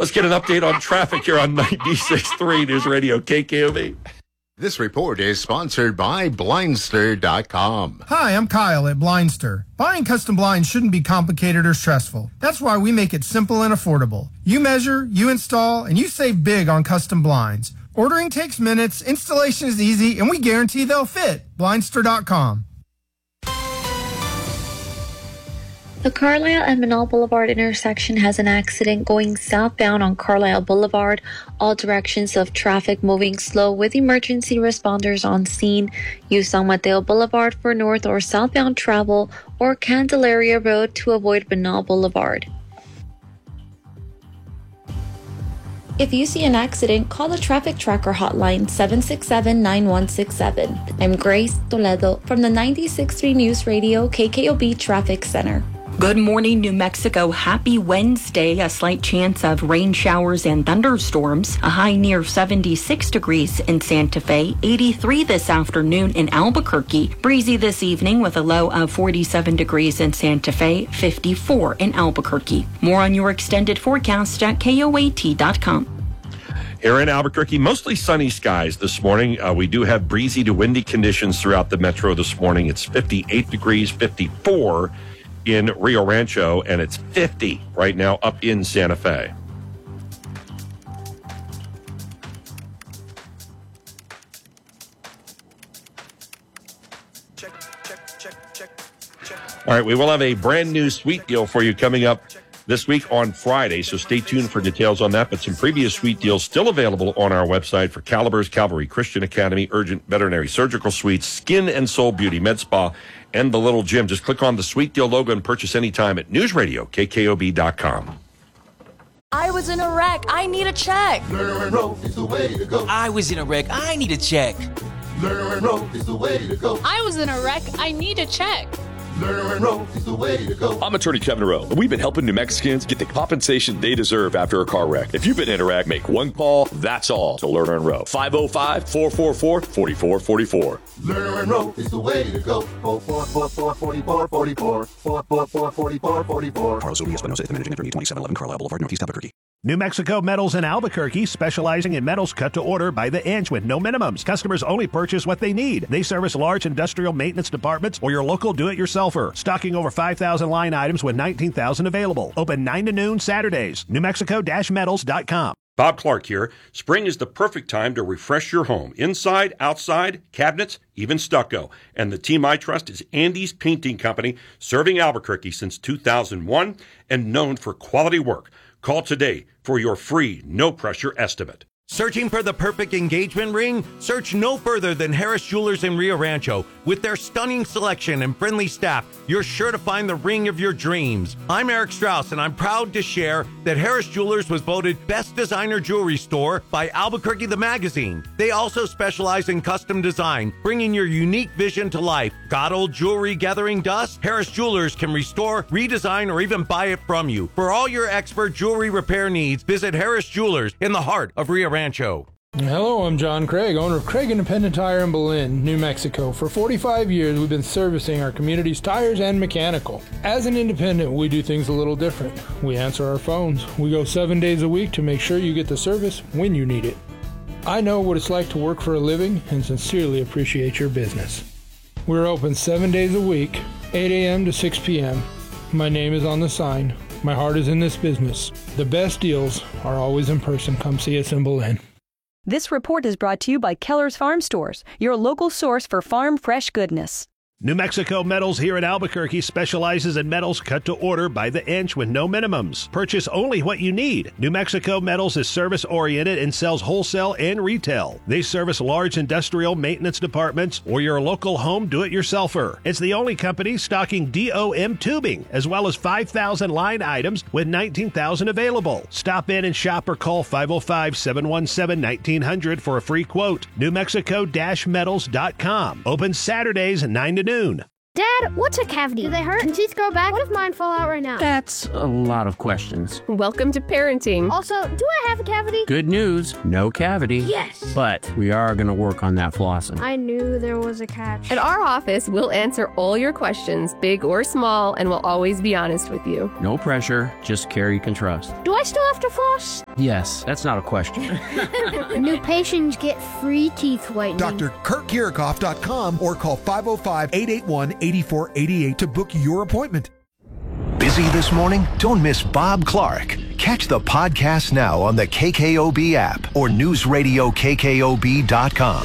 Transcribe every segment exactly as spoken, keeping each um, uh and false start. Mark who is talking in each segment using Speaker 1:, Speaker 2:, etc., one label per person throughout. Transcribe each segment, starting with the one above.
Speaker 1: Let's get an update on traffic here on ninety-six point three News Radio K K O B.
Speaker 2: This report is sponsored by Blindster dot com.
Speaker 3: Hi, I'm Kyle at Blindster. Buying custom blinds shouldn't be complicated or stressful. That's why we make it simple and affordable. You measure, you install, and you save big on custom blinds. Ordering takes minutes, installation is easy, and we guarantee they'll fit. Blindster dot com.
Speaker 4: The Carlisle and Menaul Boulevard intersection has an accident going southbound on Carlisle Boulevard. All directions of traffic moving slow with emergency responders on scene. Use San Mateo Boulevard for north or southbound travel or Candelaria Road to avoid Menaul Boulevard. If you see an accident, call the Traffic Tracker hotline seven six seven, nine one six seven. I'm Grace Toledo from the ninety-six point three News Radio K K O B Traffic Center.
Speaker 5: Good morning, New Mexico. Happy Wednesday. A slight chance of rain showers and thunderstorms. A high near seventy-six degrees in Santa Fe. eighty-three this afternoon in Albuquerque. Breezy this evening with a low of forty-seven degrees in Santa Fe. fifty-four in Albuquerque. More on your extended forecast at K O A T dot com.
Speaker 1: Here in Albuquerque, mostly sunny skies this morning. Uh, we do have breezy to windy conditions throughout the metro this morning. It's fifty-eight degrees, fifty-four in Rio Rancho, and it's fifty right now up in Santa Fe.
Speaker 6: Check, check, check, check, check.
Speaker 1: All right, we will have a brand new sweet deal for you coming up this week on Friday, so stay tuned for details on that. But some previous sweet deals still available on our website for Calibers, Calvary Christian Academy, Urgent Veterinary Surgical Suites, Skin and Soul Beauty Med Spa, and the Little Gym. Just click on the Sweet Deal logo and purchase anytime at News Radio K K O B dot com.
Speaker 7: I was in a wreck. I need a check.
Speaker 8: Lerner and Rowe is the way to go.
Speaker 9: I was in a wreck. I need a check.
Speaker 8: Lerner and Rowe is the way to go.
Speaker 10: I was in a wreck. I need a check.
Speaker 8: Lerner and Rowe is the way to go.
Speaker 11: I'm attorney Kevin Rowe, and we've been helping New Mexicans get the compensation they deserve after a car wreck. If you've been in a wreck, make one call, that's all, to Lerner and Rowe. five oh five, four four four, four four four four.
Speaker 8: Lerner and Rowe is the way to go. four four four, four four four, four four. four four four, four four four four.
Speaker 12: Carlos O B. Espinosa, eighth Managing Attorney, twenty-seven eleven Carlisle Boulevard, Northeast Albuquerque.
Speaker 13: New Mexico Metals in Albuquerque, specializing in metals cut to order by the inch with no minimums. Customers only purchase what they need. They service large industrial maintenance departments or your local do-it-yourselfer. Stocking over five thousand line items with nineteen thousand available. Open nine to noon Saturdays. New Mexico Metals dot com.
Speaker 1: Bob Clark here. Spring is the perfect time to refresh your home. Inside, outside, cabinets, even stucco. And the team I trust is Andy's Painting Company, serving Albuquerque since two thousand one and known for quality work. Call today for your free, no-pressure estimate.
Speaker 14: Searching for the perfect engagement ring? Search no further than Harris Jewelers in Rio Rancho. With their stunning selection and friendly staff, you're sure to find the ring of your dreams. I'm Eric Strauss, and I'm proud to share that Harris Jewelers was voted Best Designer Jewelry Store by Albuquerque the Magazine. They also specialize in custom design, bringing your unique vision to life. Got old jewelry gathering dust? Harris Jewelers can restore, redesign, or even buy it from you. For all your expert jewelry repair needs, visit Harris Jewelers in the heart of Rio Rancho.
Speaker 15: Hello, I'm John Craig, owner of Craig Independent Tire in Belen, New Mexico. For forty-five years, we've been servicing our community's tires and mechanical. As an independent, we do things a little different. We answer our phones. We go seven days a week to make sure you get the service when you need it. I know what it's like to work for a living and sincerely appreciate your business. We're open seven days a week, eight a.m. to six p.m. My name is on the sign. My heart is in this business. The best deals are always in person. Come see us in Belen.
Speaker 16: This report is brought to you by Keller's Farm Stores, your local source for farm fresh goodness.
Speaker 13: New Mexico Metals here in Albuquerque specializes in metals cut to order by the inch with no minimums. Purchase only what you need. New Mexico Metals is service-oriented and sells wholesale and retail. They service large industrial maintenance departments or your local home do-it-yourselfer. It's the only company stocking D O M tubing, as well as five thousand line items with nineteen thousand available. Stop in and shop or call five oh five, seven one seven, nineteen hundred for a free quote. New Mexico Metals dot com. Open Saturdays nine to noon.
Speaker 17: Dad, what's a cavity? Do they hurt? Can teeth grow back? What if mine fall out right now?
Speaker 18: That's a lot of questions.
Speaker 19: Welcome to parenting.
Speaker 17: Also, do I have a cavity?
Speaker 18: Good news, no cavity.
Speaker 17: Yes.
Speaker 18: But we are going to work on that flossing.
Speaker 17: I knew there was a catch.
Speaker 19: At our office, we'll answer all your questions, big or small, and we'll always be honest with you.
Speaker 18: No pressure, just care you can trust.
Speaker 17: Do I still have to floss?
Speaker 18: Yes, that's not a question.
Speaker 17: New patients get free teeth whitening.
Speaker 20: Doctor Kurt Kirikoff dot com or call five oh five, eight eight one, eight four eight eight to book your appointment.
Speaker 21: Busy this morning? Don't miss Bob Clark. Catch the podcast now on the K K O B app or news radio K K O B dot com.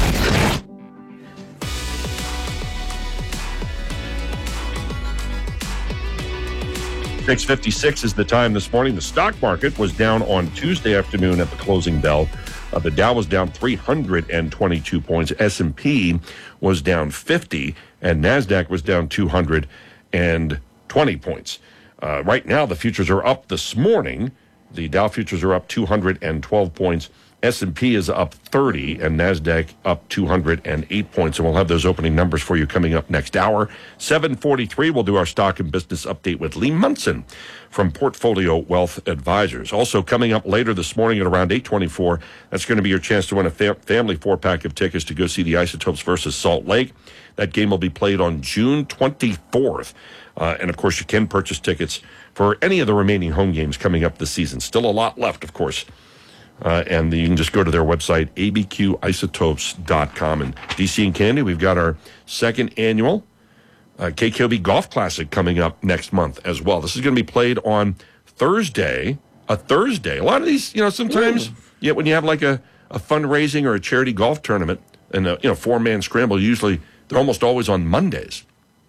Speaker 1: six fifty-six is the time this morning. The stock market was down on Tuesday afternoon at the closing bell. Uh, the Dow was down three hundred twenty-two points. S and P was down fifty, and NASDAQ was down two hundred twenty points. Uh, right now, the futures are up this morning. The Dow futures are up two hundred twelve points. S and P is up thirty, and NASDAQ up two hundred eight points. And we'll have those opening numbers for you coming up next hour. seven forty-three, we'll do our stock and business update with Lee Munson from Portfolio Wealth Advisors. Also coming up later this morning at around eight twenty-four, that's going to be your chance to win a fa- family four-pack of tickets to go see the Isotopes versus Salt Lake. That game will be played on June twenty-fourth. Uh, and, of course, you can purchase tickets for any of the remaining home games coming up this season. Still a lot left, of course. Uh, and you can just go to their website, A B Q isotopes dot com. And D C and Candy, we've got our second annual uh, K K O B Golf Classic coming up next month as well. This is going to be played on Thursday, a Thursday. A lot of these, you know, sometimes yeah, when you have like a, a fundraising or a charity golf tournament and a you know four-man scramble, usually they're almost always on Mondays.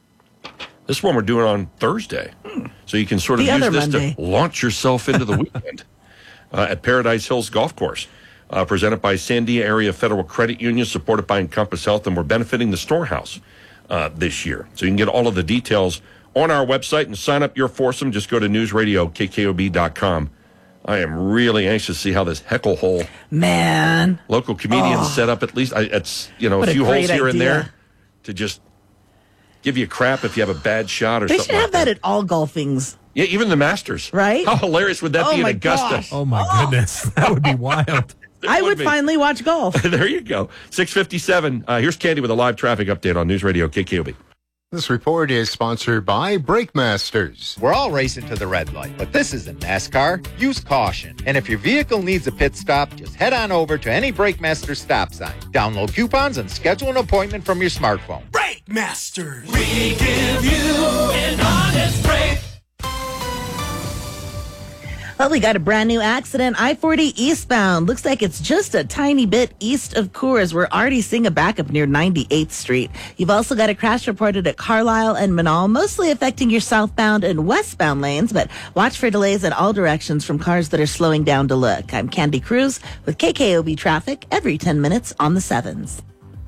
Speaker 1: This one we're doing on Thursday. Hmm. So you can sort of
Speaker 22: the
Speaker 1: use this
Speaker 22: Monday.
Speaker 1: to launch yourself into the weekend. Uh, at Paradise Hills Golf Course, uh, presented by Sandia Area Federal Credit Union, supported by Encompass Health, and we're benefiting the Storehouse uh, this year. So you can get all of the details on our website and sign up your foursome. Just go to news radio K K O B dot com. I am really anxious to see how this heckle hole
Speaker 22: man
Speaker 1: local comedians
Speaker 22: oh.
Speaker 1: set up at least I, it's you know
Speaker 22: What
Speaker 1: a few
Speaker 22: a
Speaker 1: holes here
Speaker 22: idea.
Speaker 1: and there to just give you crap if you have a bad shot or
Speaker 22: They
Speaker 1: something.
Speaker 22: should have
Speaker 1: like
Speaker 22: that at all golfings.
Speaker 1: Yeah, even the Masters.
Speaker 22: Right?
Speaker 1: How hilarious would that
Speaker 22: Oh
Speaker 1: be in
Speaker 22: my
Speaker 1: Augusta?
Speaker 22: gosh.
Speaker 23: Oh, my oh. goodness. That would be wild.
Speaker 22: I would,
Speaker 1: would be.
Speaker 22: finally watch golf.
Speaker 1: There you go. six fifty-seven. Uh, here's Candy with a live traffic update on News Radio K K O B.
Speaker 2: This report is sponsored by Brake Masters.
Speaker 24: We're all racing to the red light, but this isn't NASCAR. Use caution. And if your vehicle needs a pit stop, just head on over to any Brake Masters stop sign. Download coupons and schedule an appointment from your smartphone.
Speaker 25: Brake Masters. We give you an honest break.
Speaker 22: Well, we got a brand new accident, I forty eastbound. Looks like it's just a tiny bit east of Coors. We're already seeing a backup near ninety-eighth Street. You've also got a crash reported at Carlisle and Manal, mostly affecting your southbound and westbound lanes, but watch for delays in all directions from cars that are slowing down to look. I'm Candy Cruz with K K O B Traffic every ten minutes on the sevens.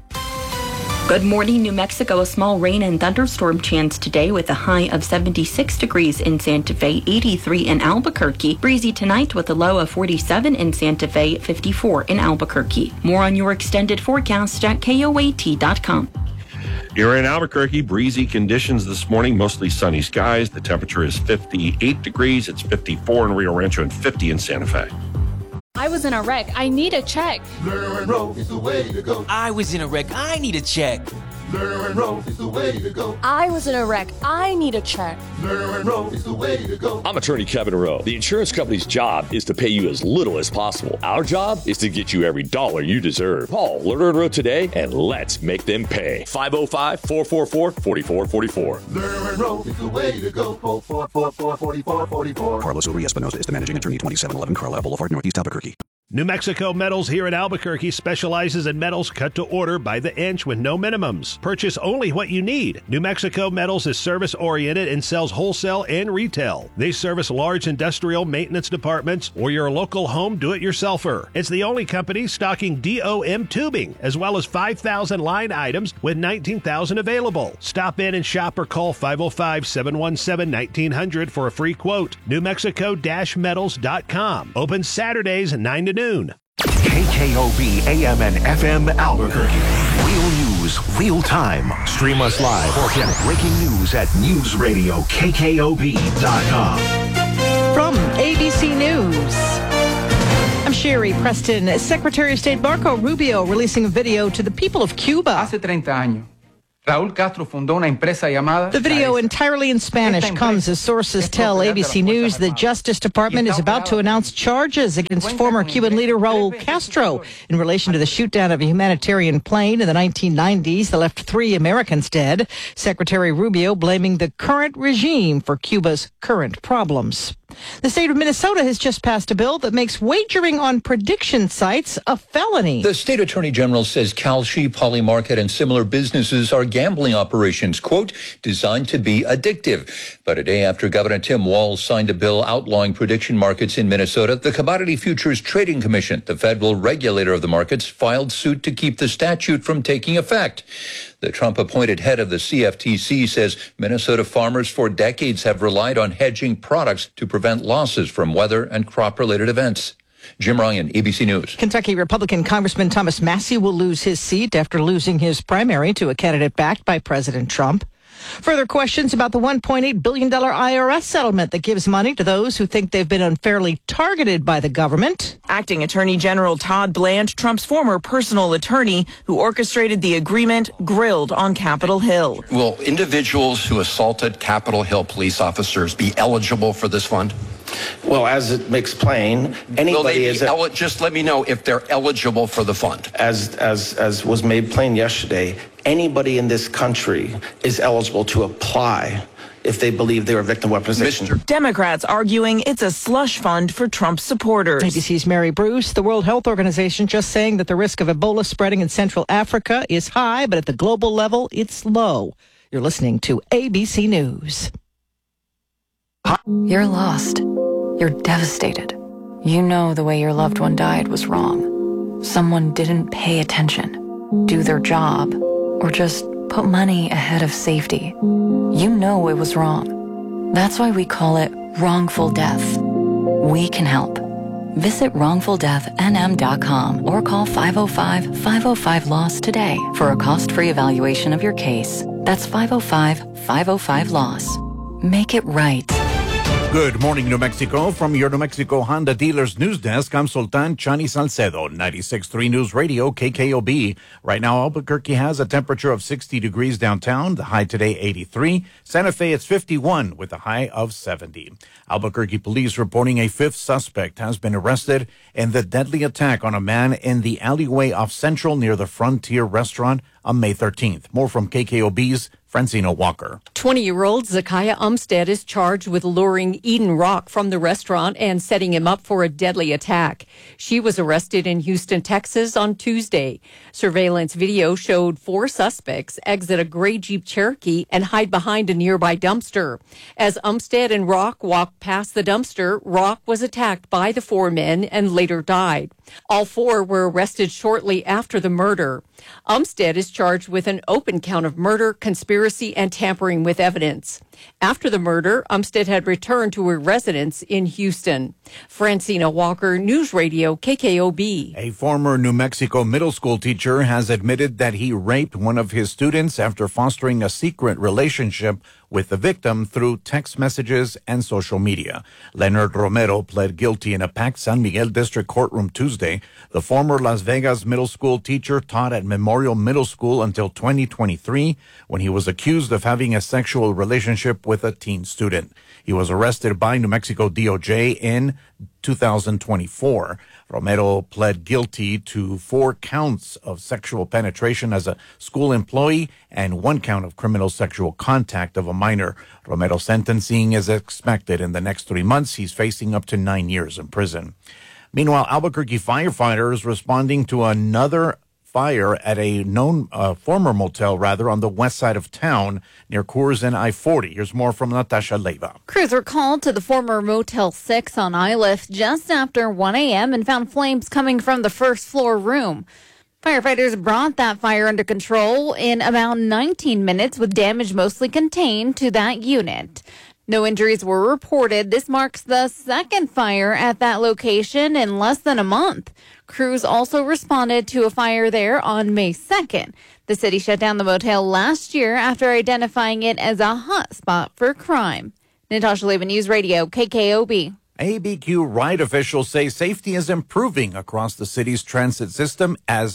Speaker 5: Good morning, New Mexico. A small rain and thunderstorm chance today with a high of seventy-six degrees in Santa Fe, eighty-three in Albuquerque. Breezy tonight with a low of forty-seven in Santa Fe, fifty-four in Albuquerque. More on your extended forecast at K O A T dot com.
Speaker 1: You're in Albuquerque. Breezy conditions this morning, mostly sunny skies. The temperature is fifty-eight degrees. It's fifty-four in Rio Rancho and fifty in Santa Fe.
Speaker 10: I was in a wreck. I need a check.
Speaker 8: Lerner and Rowe is the way to go.
Speaker 9: I was in a wreck. I need a check.
Speaker 8: Lerner and Rowe is the way to go.
Speaker 7: I was in a wreck. I need a check.
Speaker 8: Lerner and Rowe is the way to go.
Speaker 11: I'm attorney Kevin Rowe. The insurance company's job is to pay you as little as possible. Our job is to get you every dollar you deserve. Call Lerner and Rowe today and let's make them pay. five oh five, four four four, four four four four.
Speaker 8: Lerner and Rowe is the way to go. four four four, four four four four.
Speaker 12: Carlos Uri Espinosa is the managing attorney, twenty-seven eleven Carlisle Boulevard, Northeast Albuquerque.
Speaker 13: New Mexico Metals here in Albuquerque specializes in metals cut to order by the inch with no minimums. Purchase only what you need. New Mexico Metals is service-oriented and sells wholesale and retail. They service large industrial maintenance departments or your local home do-it-yourselfer. It's the only company stocking D O M tubing, as well as five thousand line items with nineteen thousand available. Stop in and shop or call five oh five, seven one seven, nineteen hundred for a free quote. New Mexico Metals dot com. Open Saturdays nine to noon.
Speaker 21: K K O B A M and F M Albuquerque. Real news, real time. Stream us live or get breaking news at news radio K K O B dot com.
Speaker 26: From A B C News, I'm Sherry Preston. Secretary of State Marco Rubio releasing a video to the people of Cuba.
Speaker 27: Hace treinta años,
Speaker 3: Raúl Castro fundó una empresa llamada...
Speaker 26: The video, entirely in Spanish, comes as sources tell A B C News the Justice Department is about to announce charges against former Cuban leader Raúl Castro in relation to the shoot-down of a humanitarian plane in the nineteen nineties that left three Americans dead. Secretary Rubio blaming the current regime for Cuba's current problems. The state of Minnesota has just passed a bill that makes wagering on prediction sites a felony.
Speaker 4: The state attorney general says Kalshi, Polymarket, and similar businesses are gambling operations, quote, designed to be addictive. But a day after Governor Tim Walz signed a bill outlawing prediction markets in Minnesota, the Commodity Futures Trading Commission, the federal regulator of the markets, filed suit to keep the statute from taking effect. The Trump-appointed head of the C F T C says Minnesota farmers for decades have relied on hedging products to prevent losses from weather and crop-related events. Jim Ryan, A B C News.
Speaker 26: Kentucky Republican Congressman Thomas Massie will lose his seat after losing his primary to a candidate backed by President Trump. Further questions about the one point eight billion dollars I R S settlement that gives money to those who think they've been unfairly targeted by the government.
Speaker 6: Acting Attorney General Todd Bland, Trump's former personal attorney who orchestrated the agreement, grilled on Capitol Hill.
Speaker 14: Will individuals who assaulted Capitol Hill police officers be eligible for this fund?
Speaker 15: Well, as it makes plain, anybody
Speaker 14: Will they
Speaker 15: is
Speaker 14: be el- just let me know if they're eligible for the fund.
Speaker 15: As as as was made plain yesterday, anybody in this country is eligible to apply if they believe they were victim weaponization. Mister
Speaker 6: Democrats arguing it's a slush fund for Trump supporters.
Speaker 26: A B C's Mary Bruce. The World Health Organization just saying that the risk of Ebola spreading in Central Africa is high, but at the global level, it's low. You're listening to A B C News.
Speaker 16: You're lost. You're devastated. You know the way your loved one died was wrong. Someone didn't pay attention, do their job, or just put money ahead of safety. You know it was wrong. That's why we call it wrongful death. We can help. Visit wrongful death N M dot com or call five oh five, five oh five, LOSS today for a cost-free evaluation of your case. That's five oh five, five oh five, LOSS. Make it right.
Speaker 27: Good morning, New Mexico. From your New Mexico Honda Dealers News Desk, I'm Sultan Chani Salcedo, ninety-six point three News Radio, K K O B. Right now, Albuquerque has a temperature of sixty degrees downtown. The high today, eighty-three. Santa Fe, it's fifty-one with a high of seventy. Albuquerque police reporting a fifth suspect has been arrested in the deadly attack on a man in the alleyway off Central near the Frontier restaurant on May thirteenth. More from K K O B's Francina Walker.
Speaker 28: twenty-year-old Zakiah Umstead is charged with luring Eden Rock from the restaurant and setting him up for a deadly attack. She was arrested in Houston, Texas on Tuesday. Surveillance video showed four suspects exit a gray Jeep Cherokee and hide behind a nearby dumpster. As Umstead and Rock walked past the dumpster, Rock was attacked by the four men and later died. All four were arrested shortly after the murder. Umstead is charged with an open count of murder, conspiracy, and tampering with evidence. After the murder, Umstead had returned to her residence in Houston. Francina Walker, News Radio, K K O B.
Speaker 27: A former New Mexico middle school teacher has admitted that he raped one of his students after fostering a secret relationship with the victim through text messages and social media. Leonard Romero pled guilty in a packed San Miguel District courtroom Tuesday. The former Las Vegas middle school teacher taught at Memorial Middle School until twenty twenty-three when he was accused of having a sexual relationship with a teen student. He was arrested by New Mexico D O J in two thousand twenty-four. Romero pled guilty to four counts of sexual penetration as a school employee and one count of criminal sexual contact of a minor. Romero's sentencing is expected in the next three months. He's facing up to nine years in prison. Meanwhile, Albuquerque firefighters responding to another fire at a known uh, former motel, rather, on the west side of town near Coors and I forty. Here's more from Natasha Leiva.
Speaker 29: Crews were called to the former Motel six on Iliff just after one a.m. and found flames coming from the first floor room. Firefighters brought that fire under control in about nineteen minutes, with damage mostly contained to that unit. No injuries were reported. This marks the second fire at that location in less than a month. Crews also responded to a fire there on May second. The city shut down the motel last year after identifying it as a hot spot for crime. Natasha Leiva, News Radio, K K O B.
Speaker 27: A B Q ride officials say safety is improving across the city's transit system as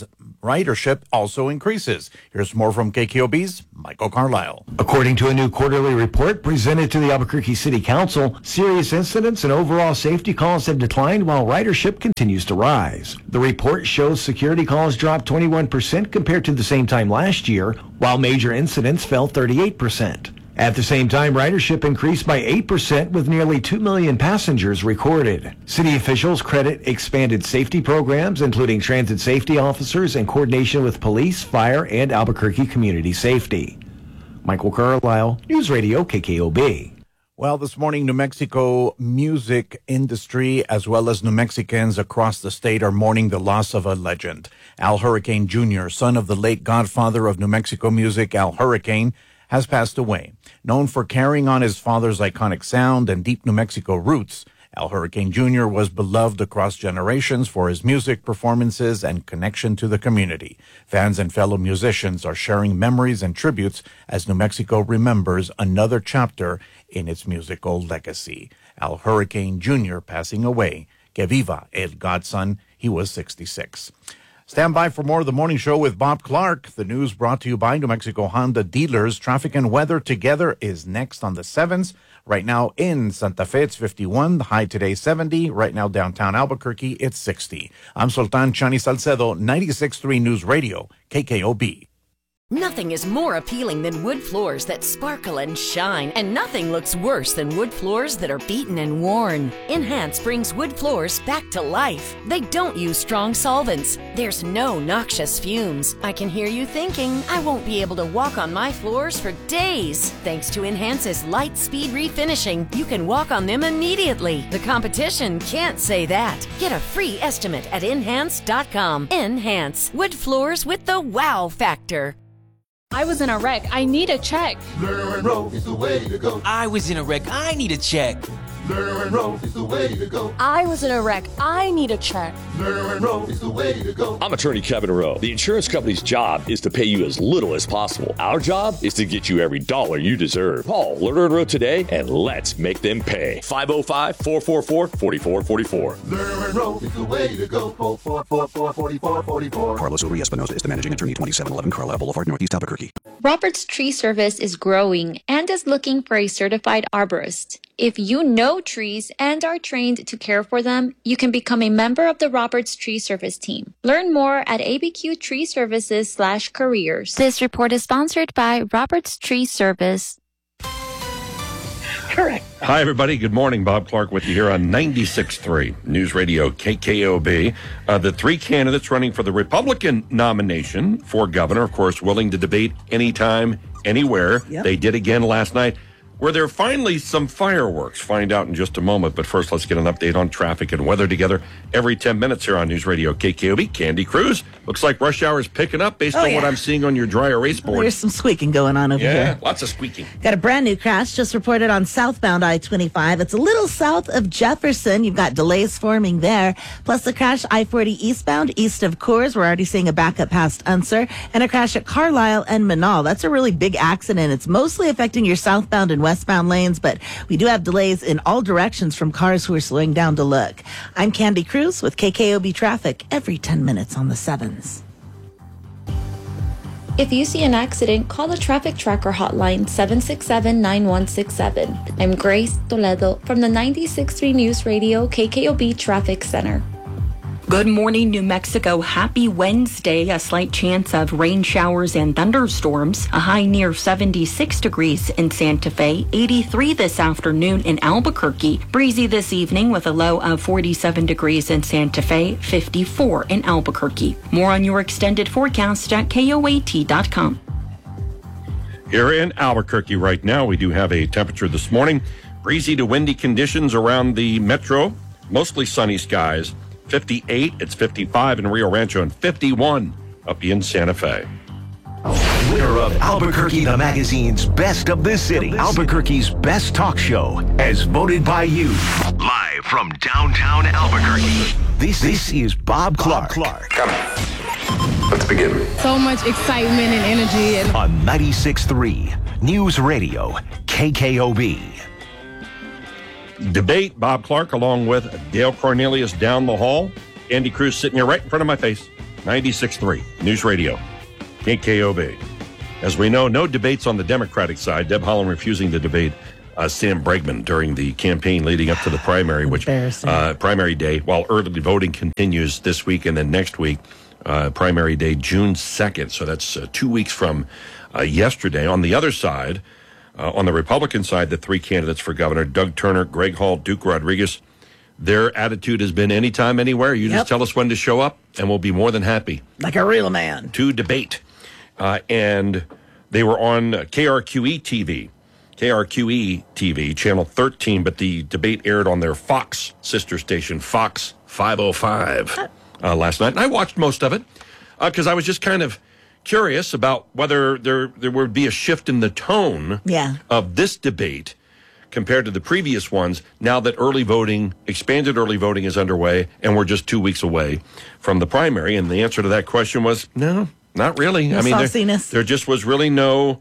Speaker 27: ridership also increases. Here's more from K K O B's Michael Carlisle.
Speaker 21: According to a new quarterly report presented to the Albuquerque City Council, serious incidents and overall safety calls have declined while ridership continues to rise. The report shows security calls dropped twenty-one percent compared to the same time last year, while major incidents fell thirty-eight percent. At the same time, ridership increased by eight percent with nearly two million passengers recorded. City officials credit expanded safety programs, including transit safety officers and coordination with police, fire, and Albuquerque community safety. Michael Carlisle, News Radio K K O B.
Speaker 27: Well, this morning, New Mexico music industry, as well as New Mexicans across the state, are mourning the loss of a legend. Al Hurricane Junior, son of the late godfather of New Mexico music, Al Hurricane, has passed away. Known for carrying on his father's iconic sound and deep New Mexico roots, Al Hurricane Junior was beloved across generations for his music performances and connection to the community. Fans and fellow musicians are sharing memories and tributes as New Mexico remembers another chapter in its musical legacy. Al Hurricane Junior passing away. Que viva el godson. He was sixty-six. Stand by for more of the morning show with Bob Clark. The news brought to you by New Mexico Honda dealers. Traffic and weather together is next on the sevens. Right now in Santa Fe, it's fifty-one. The high today, seventy. Right now downtown Albuquerque, it's sixty. I'm Sultan Chani Salcedo, ninety-six point three News Radio, K K O B.
Speaker 2: Nothing is more appealing than wood floors that sparkle and shine, and nothing looks worse than wood floors that are beaten and worn. Enhance brings wood floors back to life. They don't use strong solvents. There's no noxious fumes. I can hear you thinking, I won't be able to walk on my floors for days. Thanks to Enhance's light speed refinishing, you can walk on them immediately. The competition can't say that. Get a free estimate at enhance dot com. Enhance, wood floors with the wow factor.
Speaker 10: I was in a wreck. I need a check.
Speaker 8: Learn and roll is the way to go.
Speaker 9: I was in a wreck. I need a check.
Speaker 8: Learn and roll is the way to go.
Speaker 7: I was in a wreck. I need a check.
Speaker 8: Learn and roll is the way to go.
Speaker 11: I'm attorney Kevin Rowe. The insurance company's job is to pay you as little as possible. Our job is to get you every dollar you deserve. Call Lerner and Rowe today and let's make them pay. five oh five, four four four, four four four four.
Speaker 8: Learn and roll is the way to go. four four four, four four four, four four.
Speaker 12: Carlos Uri Espinosa is the managing attorney, twenty-seven eleven Carlisle Boulevard, Northeast Albuquerque.
Speaker 17: Roberts Tree Service is growing and is looking for a certified arborist. If you know trees and are trained to care for them, you can become a member of the Roberts Tree Service team. Learn more at A B Q Tree Services slash careers.
Speaker 29: This report is sponsored by Roberts Tree Service.
Speaker 1: Correct. Hi, everybody. Good morning. Bob Clark with you here on ninety-six point three News Radio K K O B. Uh, the three candidates running for the Republican nomination for governor, of course, willing to debate anytime, anywhere. Yep. They did again last night. Were there finally some fireworks? Find out in just a moment. But first, let's get an update on traffic and weather together every ten minutes here on News Radio K K O B. Candy Cruz. Looks like rush hour is picking up based
Speaker 18: oh,
Speaker 1: on
Speaker 18: yeah.
Speaker 1: what I'm seeing on your dry erase board.
Speaker 18: There's some squeaking going on over
Speaker 1: yeah,
Speaker 18: here.
Speaker 1: Yeah, lots of squeaking.
Speaker 18: Got a brand new crash just reported on southbound I twenty-five. It's a little south of Jefferson. You've got delays forming there. Plus the crash I forty eastbound east of Coors. We're already seeing a backup past Unser. And a crash at Carlisle and Manal. That's a really big accident. It's mostly affecting your southbound and westbound lanes, but we do have delays in all directions from cars who are slowing down to look. I'm Candy Cruz with K K O B Traffic every ten minutes on the sevens.
Speaker 17: If you see an accident, call the Traffic Tracker hotline seven six seven, nine one six seven. I'm Grace Toledo from the ninety-six point three News Radio K K O B Traffic Center.
Speaker 5: Good morning, New Mexico. Happy Wednesday. A slight chance of rain showers and thunderstorms. A high near seventy-six degrees in Santa Fe. eighty-three this afternoon in Albuquerque. Breezy this evening with a low of forty-seven degrees in Santa Fe. fifty-four in Albuquerque. More on your extended forecast at K O A T dot com.
Speaker 1: Here in Albuquerque right now, we do have a temperature this morning. Breezy to windy conditions around the metro. Mostly sunny skies. fifty-eight, it's fifty-five in Rio Rancho, and fifty-one up in Santa Fe.
Speaker 21: Winner of Albuquerque, the magazine's Best of the City, Albuquerque's best talk show, as voted by you. Live from downtown Albuquerque, this, this is Bob Clark. Bob Clark. Come on. Let's begin.
Speaker 10: So much excitement and energy. And-
Speaker 21: On ninety-six point three News Radio, K K O B.
Speaker 1: Debate, Bob Clark, along with Dale Cornelius down the hall. Andy Cruz sitting here right in front of my face. ninety-six point three News Radio, K K O B. As we know, no debates on the Democratic side. Deb Haaland refusing to debate uh, Sam Bregman during the campaign leading up to the primary, which uh, primary day, while early voting continues this week and then next week, uh, primary day, June second. So that's uh, two weeks from uh, yesterday. On the other side, uh, on the Republican side, the three candidates for governor, Doug Turner, Greg Hall, Duke Rodriguez, their attitude has been anytime, anywhere. You
Speaker 18: Yep.
Speaker 1: just tell us when to show up, and we'll be more than happy
Speaker 18: Like a real man.
Speaker 1: to debate. Uh, and they were on K R Q E T V, K R Q E T V, Channel thirteen, but the debate aired on their Fox sister station, Fox five oh five, uh, last night. And I watched most of it because uh, I was just kind of curious about whether there, there would be a shift in the tone
Speaker 18: Yeah.
Speaker 1: of this debate compared to the previous ones, now that early voting, expanded early voting is underway, and we're just two weeks away from the primary. And the answer to that question was, no, not really.
Speaker 18: No
Speaker 1: I mean, there,
Speaker 18: sauciness.
Speaker 1: there just was really no,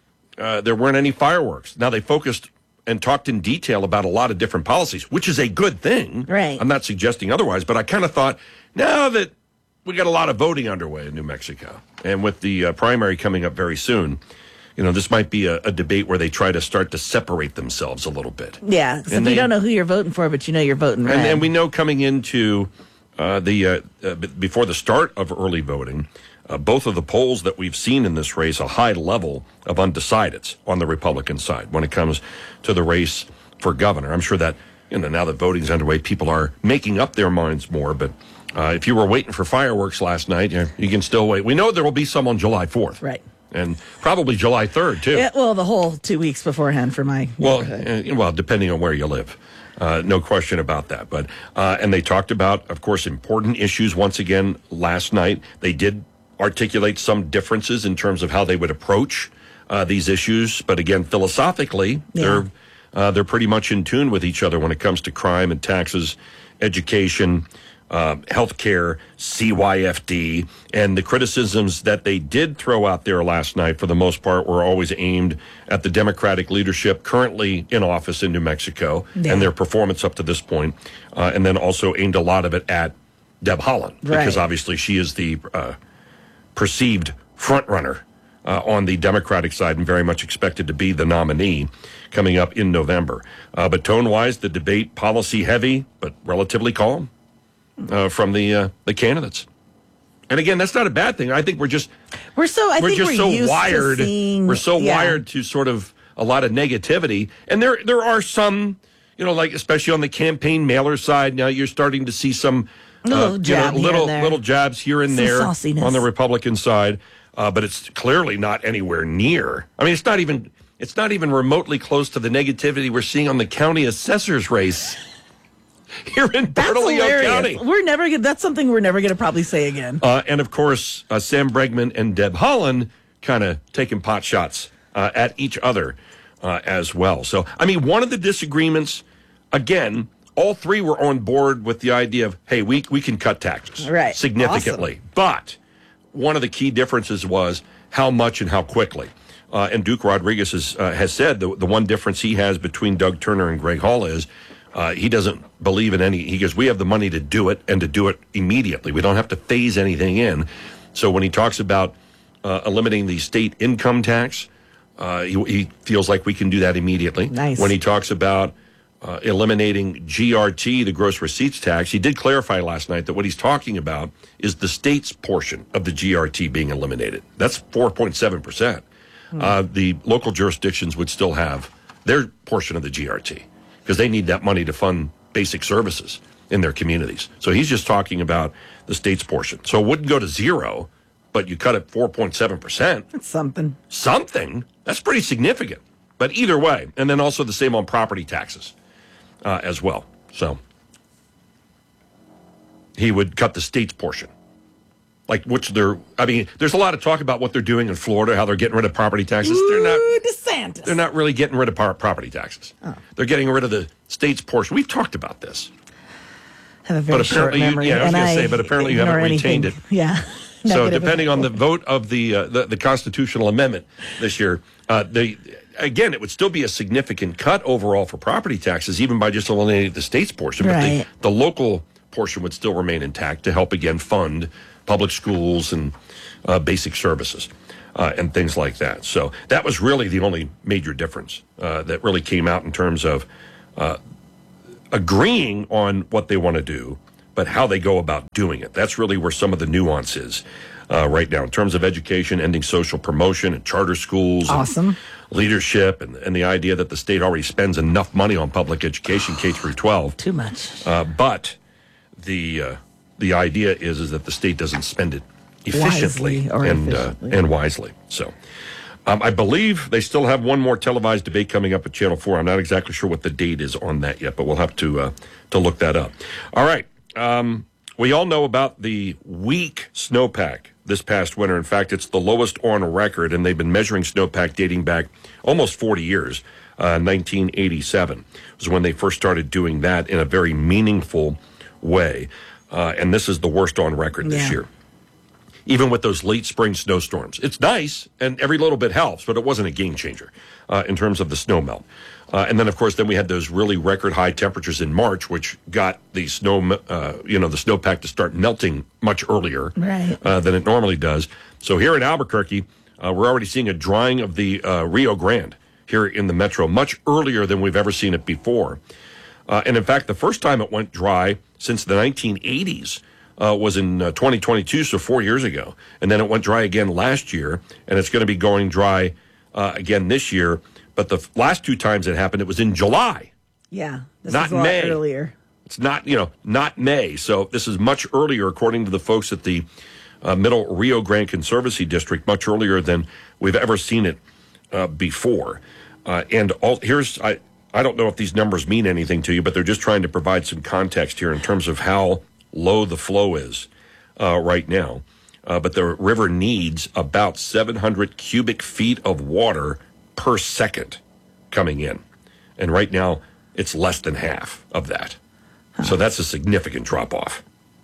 Speaker 1: uh, there weren't any fireworks. Now, they focused and talked in detail about a lot of different policies, which is a good thing.
Speaker 18: Right.
Speaker 1: I'm not suggesting otherwise, but I kind of thought, now that we got a lot of voting underway in New Mexico, and with the uh, primary coming up very soon, you know, this might be a, a debate where they try to start to separate themselves a little bit.
Speaker 18: Yeah. So
Speaker 1: And
Speaker 18: if
Speaker 1: they-
Speaker 18: you don't know who you're voting for, but you know you're voting red.
Speaker 1: And, and we know coming into uh, the uh, uh, b- before the start of early voting, uh, both of the polls that we've seen in this race, a high level of undecideds on the Republican side when it comes to the race for governor. I'm sure that, you know, now that voting's underway, people are making up their minds more. But uh, if you were waiting for fireworks last night, you, you can still wait. We know there will be some on July fourth.
Speaker 18: Right.
Speaker 1: And probably July third, too.
Speaker 18: Yeah, well, the whole two weeks beforehand for my
Speaker 1: Well,
Speaker 18: neighborhood.
Speaker 1: uh, well, depending on where you live, uh, no question about that. But uh, and they talked about, of course, important issues once again last night. They did articulate some differences in terms of how they would approach uh, these issues, but again, philosophically,
Speaker 18: Yeah.
Speaker 1: they're uh, they're pretty much in tune with each other when it comes to crime and taxes, education, uh, healthcare, C Y F D, and the criticisms that they did throw out there last night, for the most part, were always aimed at the Democratic leadership currently in office in New Mexico
Speaker 18: Yeah.
Speaker 1: and their performance up to this point, uh, and then also aimed a lot of it at Deb Haaland, because
Speaker 18: Right.
Speaker 1: obviously she is the uh, perceived frontrunner uh, on the Democratic side and very much expected to be the nominee coming up in November. Uh, but tone-wise, the debate policy heavy, but relatively calm uh, from the uh, the candidates. And again, that's not a bad thing. I think we're just
Speaker 18: We're so I
Speaker 1: we're
Speaker 18: think
Speaker 1: just
Speaker 18: we're
Speaker 1: so
Speaker 18: used
Speaker 1: wired.
Speaker 18: to seeing,
Speaker 1: we're so
Speaker 18: yeah.
Speaker 1: wired to sort of a lot of negativity, and there there are some, you know, like especially on the campaign mailer side. Now you're starting to see some
Speaker 18: Little
Speaker 1: uh,
Speaker 18: jab
Speaker 1: you know,
Speaker 18: here
Speaker 1: little
Speaker 18: and there.
Speaker 1: little jabs here and
Speaker 18: Some
Speaker 1: there
Speaker 18: sauciness.
Speaker 1: on the Republican side, uh, but it's clearly not anywhere near. I mean, it's not even it's not even remotely close to the negativity we're seeing on the county assessor's race here in
Speaker 18: That's
Speaker 1: Bernalillo
Speaker 18: hilarious.
Speaker 1: County.
Speaker 18: We're never gonna, that's something we're never going to probably say again.
Speaker 1: Uh, and of course, uh, Sam Bregman and Deb Haaland kind of taking pot shots uh, at each other uh, as well. So, I mean, one of the disagreements, again, all three were on board with the idea of, hey, we we can cut taxes
Speaker 18: Right.
Speaker 1: significantly. But one of the key differences was how much and how quickly. Uh, and Duke Rodriguez has, uh, has said the, the one difference he has between Doug Turner and Greg Hall is uh, he doesn't believe in any. He goes, we have the money to do it and to do it immediately. We don't have to phase anything in. So when he talks about uh, eliminating the state income tax, uh, he, he feels like we can do that immediately.
Speaker 18: Nice.
Speaker 1: When he talks about uh, eliminating G R T, the gross receipts tax, he did clarify last night that what he's talking about is the state's portion of the G R T being eliminated. That's four point seven percent. Uh, the local jurisdictions would still have their portion of the G R T because they need that money to fund basic services in their communities. So he's just talking about the state's portion. So it wouldn't go to zero, but you cut it four point seven percent.
Speaker 18: That's something.
Speaker 1: Something. That's pretty significant. But either way, and then also the same on property taxes uh, as well. So he would cut the state's portion. Like, which they're, I mean, there's a lot of talk about what they're doing in Florida, how they're getting rid of property taxes.
Speaker 18: Ooh,
Speaker 1: they're not,
Speaker 18: DeSantis.
Speaker 1: they're not really getting rid of par- property taxes.
Speaker 18: Oh.
Speaker 1: They're getting rid of the state's portion. We've talked about this.
Speaker 18: Have a very
Speaker 1: But
Speaker 18: short
Speaker 1: apparently, you,
Speaker 18: memory.
Speaker 1: yeah, I was
Speaker 18: and
Speaker 1: going to say,
Speaker 18: I
Speaker 1: but apparently you haven't
Speaker 18: ignore
Speaker 1: retained
Speaker 18: anything.
Speaker 1: it.
Speaker 18: Yeah.
Speaker 1: So
Speaker 18: Negative
Speaker 1: depending on the
Speaker 18: info.
Speaker 1: vote of the, uh, the the constitutional amendment this year, uh, the again, it would still be a significant cut overall for property taxes, even by just eliminating the state's portion. But
Speaker 18: Right.
Speaker 1: the, the local portion would still remain intact to help, again, fund public schools and uh, basic services uh, and things like that. So that was really the only major difference uh, that really came out in terms of uh, agreeing on what they want to do, but how they go about doing it. That's really where some of the nuance is uh, right now in terms of education, ending social promotion and charter schools.
Speaker 18: Awesome.
Speaker 1: And leadership and, and the idea that the state already spends enough money on public education, K through twelve.
Speaker 18: Too much.
Speaker 1: Uh, but the uh, the idea is, is that the state doesn't spend it efficiently
Speaker 18: Wisely or
Speaker 1: and,
Speaker 18: efficiently.
Speaker 1: Uh, and wisely. So um, I believe they still have one more televised debate coming up at Channel four. I'm not exactly sure what the date is on that yet, but we'll have to uh, to look that up. All right. Um, we all know about the weak snowpack this past winter. In fact, it's the lowest on record, and they've been measuring snowpack dating back almost forty years. Uh, nineteen eighty-seven was when they first started doing that in a very meaningful way. Uh, and this is the worst on record this
Speaker 18: Yeah.
Speaker 1: year. Even with those late spring snowstorms. It's nice, and every little bit helps, but it wasn't a game changer uh, in terms of the snow melt. Uh, and then, of course, then we had those really record high temperatures in March, which got the snow, uh, you know, the snowpack to start melting much earlier
Speaker 18: Right.
Speaker 1: uh, than it normally does. So here in Albuquerque, uh, we're already seeing a drying of the uh, Rio Grande here in the metro much earlier than we've ever seen it before. Uh, and in fact, the first time it went dry since the nineteen eighties uh, was in uh, twenty twenty-two, so four years ago. And then it went dry again last year, and it's going to be going dry uh, again this year. But the f- last two times it happened, it was in July.
Speaker 18: Yeah. This
Speaker 1: Not
Speaker 18: is a lot
Speaker 1: May.
Speaker 18: earlier.
Speaker 1: It's not, you know, not May. So this is much earlier, according to the folks at the uh, Middle Rio Grande Conservancy District, much earlier than we've ever seen it uh, before. Uh, and all here's, I, I don't know if these numbers mean anything to you, but they're just trying to provide some context here in terms of how low the flow is uh, right now. Uh, but the river needs about seven hundred cubic feet of water per second coming in. And right now, it's less than half of that. So that's a significant drop-off.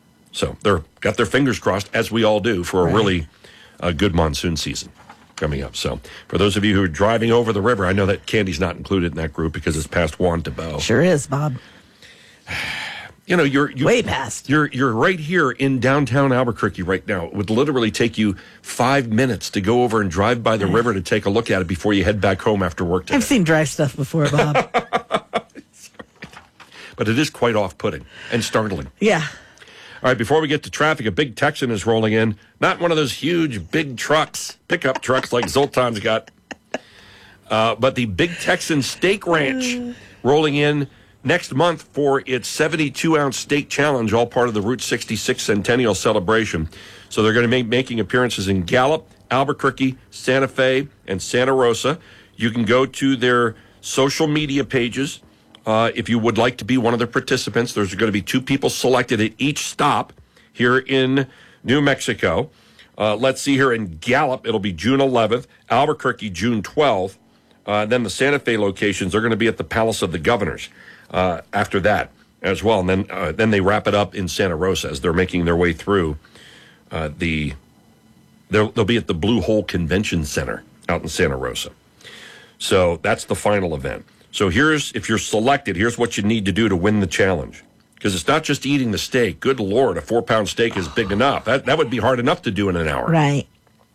Speaker 1: So they're got their fingers crossed, as we all do, for a
Speaker 18: Right.
Speaker 1: really uh, good monsoon season coming up. So for those of you who are driving over the river, I know that Candy's not included in that group because it's past Juan Tabo.
Speaker 18: Sure is, Bob.
Speaker 1: You know, you're you,
Speaker 18: way past.
Speaker 1: You're you're right here in downtown Albuquerque right now. It would literally take you five minutes to go over and drive by the river to take a look at it before you head back home after work today.
Speaker 18: I've seen dry stuff before, Bob.
Speaker 1: But it is quite off-putting and startling.
Speaker 18: Yeah.
Speaker 1: All right, before we get to traffic, a big Texan is rolling in. Not one of those huge, big trucks, pickup trucks like Zoltan's got, uh, but the Big Texan Steak Ranch rolling in next month for its seventy-two ounce steak challenge, all part of the Route sixty-six Centennial celebration. So they're going to be making appearances in Gallup, Albuquerque, Santa Fe, and Santa Rosa. You can go to their social media pages. Uh, if you would like to be one of the participants, there's going to be two people selected at each stop here in New Mexico. Uh, let's see here in Gallup, it'll be June eleventh, Albuquerque, June twelfth. Uh, then the Santa Fe locations are going to be at the Palace of the Governors uh, after that as well. And then uh, then they wrap it up in Santa Rosa as they're making their way through uh, the, they'll, they'll be at the Blue Hole Convention Center out in Santa Rosa. So that's the final event. So here's, if you're selected, here's what you need to do to win the challenge. Because it's not just eating the steak. Good Lord, a four-pound steak is big enough. That, that would be hard enough to do in an hour.
Speaker 18: Right.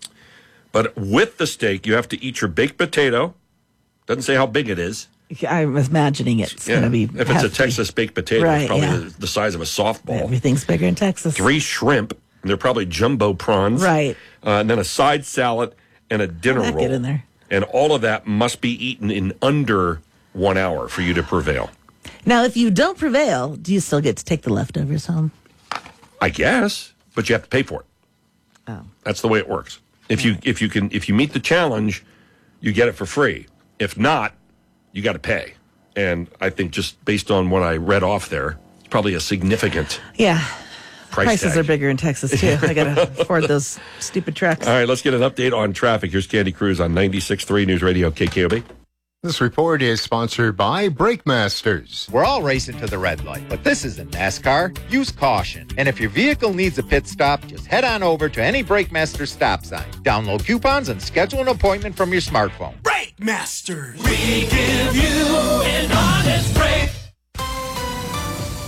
Speaker 1: But with the steak, you have to eat your baked potato. Doesn't say how big it is.
Speaker 18: I'm imagining it's
Speaker 1: Yeah.
Speaker 18: going to be
Speaker 1: If it's
Speaker 18: hefty.
Speaker 1: a Texas baked potato,
Speaker 18: Right,
Speaker 1: it's probably
Speaker 18: yeah.
Speaker 1: the, the size of a softball.
Speaker 18: Everything's bigger in Texas.
Speaker 1: Three shrimp. And they're probably jumbo prawns.
Speaker 18: Right.
Speaker 1: Uh, and then a side salad and a dinner
Speaker 18: How'd that
Speaker 1: roll.
Speaker 18: get in there?
Speaker 1: And all of that must be eaten in under one hour for you to prevail.
Speaker 18: Now, if you don't prevail, do you still get to take the leftovers home?
Speaker 1: I guess, but you have to pay for it.
Speaker 18: Oh.
Speaker 1: That's the way it works. If you if you can if you meet the challenge, you get it for free. If not, you got to pay. And I think just based on what I read off there, it's probably a significant
Speaker 18: Yeah.
Speaker 1: price
Speaker 18: Prices
Speaker 1: tag.
Speaker 18: are bigger in Texas, too. I got to afford those stupid trucks.
Speaker 1: All right, let's get an update on traffic. Here's Candy Cruz on ninety-six point three News Radio K K O B.
Speaker 3: This report is sponsored by Brake Masters.
Speaker 4: We're all racing to the red light, but this isn't NASCAR. Use caution. And if your vehicle needs a pit stop, just head on over to any Brake Masters stop sign. Download coupons and schedule an appointment from your smartphone.
Speaker 9: Brake Masters. We give you an honest break.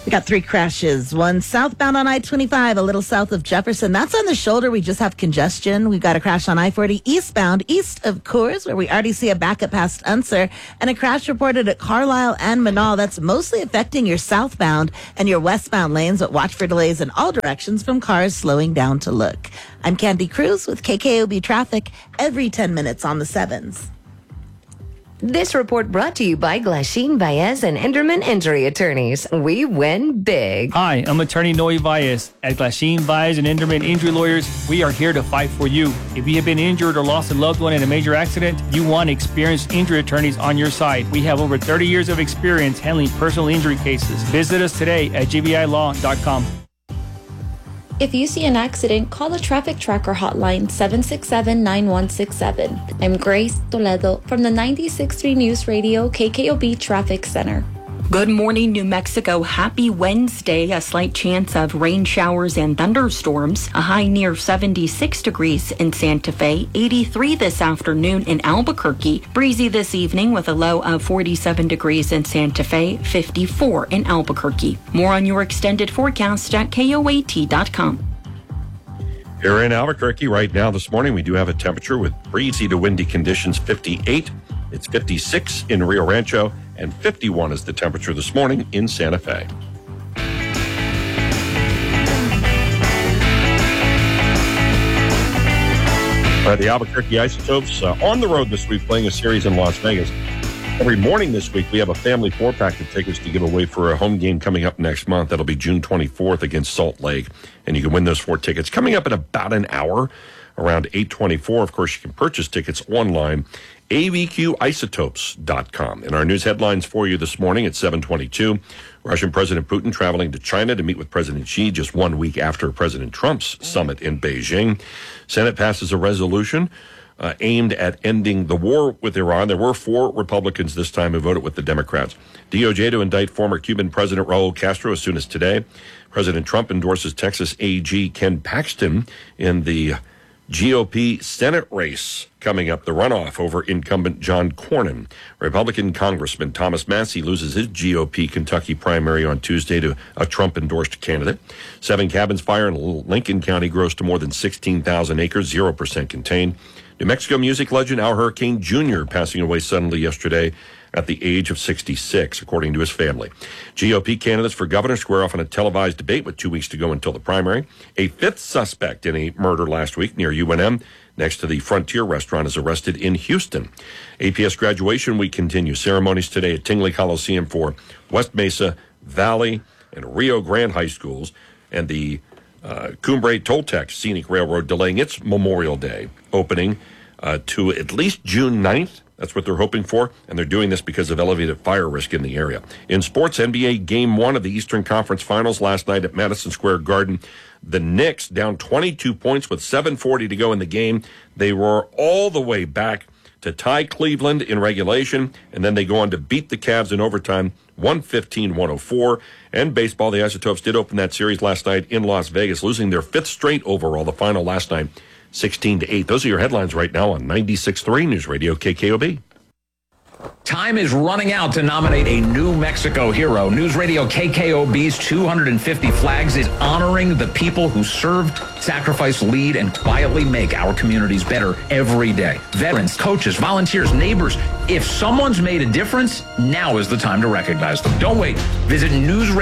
Speaker 18: We got three crashes. One southbound on I twenty-five, a little south of Jefferson. That's on the shoulder. We just have congestion. We've got a crash on I forty eastbound, east of Coors, where we already see a backup past Unser, and a crash reported at Carlisle and Manal. That's mostly affecting your southbound and your westbound lanes, but watch for delays in all directions from cars slowing down to look. I'm Candy Cruz with K K O B Traffic every ten minutes on the sevens.
Speaker 13: This report brought to you by Glasheen Baez and Enderman Injury Attorneys. We win big.
Speaker 14: Hi, I'm attorney Noe Baez. At Glasheen Baez and Enderman Injury Lawyers, we are here to fight for you. If you have been injured or lost a loved one in a major accident, you want experienced injury attorneys on your side. We have over thirty years of experience handling personal injury cases. Visit us today at g b i law dot com.
Speaker 17: If you see an accident, call the Traffic Tracker hotline seven six seven, nine one six seven. I'm Grace Toledo from the ninety-six point three News Radio K K O B Traffic Center.
Speaker 5: Good morning, New Mexico. Happy Wednesday. A slight chance of rain showers and thunderstorms. A high near seventy-six degrees in Santa Fe. eighty-three this afternoon in Albuquerque. Breezy this evening with a low of forty-seven degrees in Santa Fe. fifty-four in Albuquerque. More on your extended forecast at K O A T dot com.
Speaker 1: Here in Albuquerque right now this morning, we do have a temperature with breezy to windy conditions, fifty-eight. It's fifty-six in Rio Rancho, and fifty-one is the temperature this morning in Santa Fe. All right, the Albuquerque Isotopes uh, on the road this week, playing a series in Las Vegas. Every morning this week, we have a family four-pack of tickets to give away for a home game coming up next month. That'll be June twenty-fourth against Salt Lake, and you can win those four tickets coming up in about an hour, around eight twenty-four. Of course, you can purchase tickets online, A B Q isotopes dot com. And our news headlines for you this morning at seven twenty-two. Russian President Putin traveling to China to meet with President Xi just one week after President Trump's summit in Beijing. Senate passes a resolution uh, aimed at ending the war with Iran. There were four Republicans this time who voted with the Democrats. D O J to indict former Cuban President Raul Castro as soon as today. President Trump endorses Texas A G Ken Paxton in the G O P Senate race coming up, the runoff over incumbent John Cornyn. Republican Congressman Thomas Massie loses his G O P Kentucky primary on Tuesday to a Trump-endorsed candidate. Seven cabins fire in Lincoln County grows to more than sixteen thousand acres, zero percent contained. New Mexico music legend Al Hurricane Junior passing away suddenly yesterday at the age of sixty-six, according to his family. G O P candidates for governor square off in a televised debate with two weeks to go until the primary. A fifth suspect in a murder last week near U N M, next to the Frontier restaurant, is arrested in Houston. A P S graduation week continues. Ceremonies today at Tingley Coliseum for West Mesa, Valley, and Rio Grande high schools, and the uh, Cumbre Toltec Scenic Railroad delaying its Memorial Day opening uh, to at least June ninth. That's what they're hoping for, and they're doing this because of elevated fire risk in the area. In sports, N B A Game one of the Eastern Conference Finals last night at Madison Square Garden. The Knicks down twenty-two points with seven forty to go in the game. They roar all the way back to tie Cleveland in regulation, and then they go on to beat the Cavs in overtime, one fifteen to one oh four. And baseball, the Isotopes did open that series last night in Las Vegas, losing their fifth straight overall. The final last night, sixteen to eight. Those are your headlines right now on ninety-six point three News Radio K K O B.
Speaker 15: Time is running out to nominate a New Mexico hero. News Radio K K O B's two hundred fifty Flags is honoring the people who served, sacrificed, lead, and quietly make our communities better every day. Veterans, coaches, volunteers, neighbors. If someone's made a difference, now is the time to recognize them. Don't wait. Visit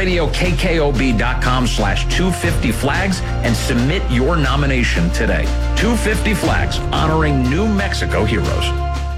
Speaker 15: newsradioKKOB.com slash 250 flags and submit your nomination today. two fifty Flags, honoring New Mexico heroes.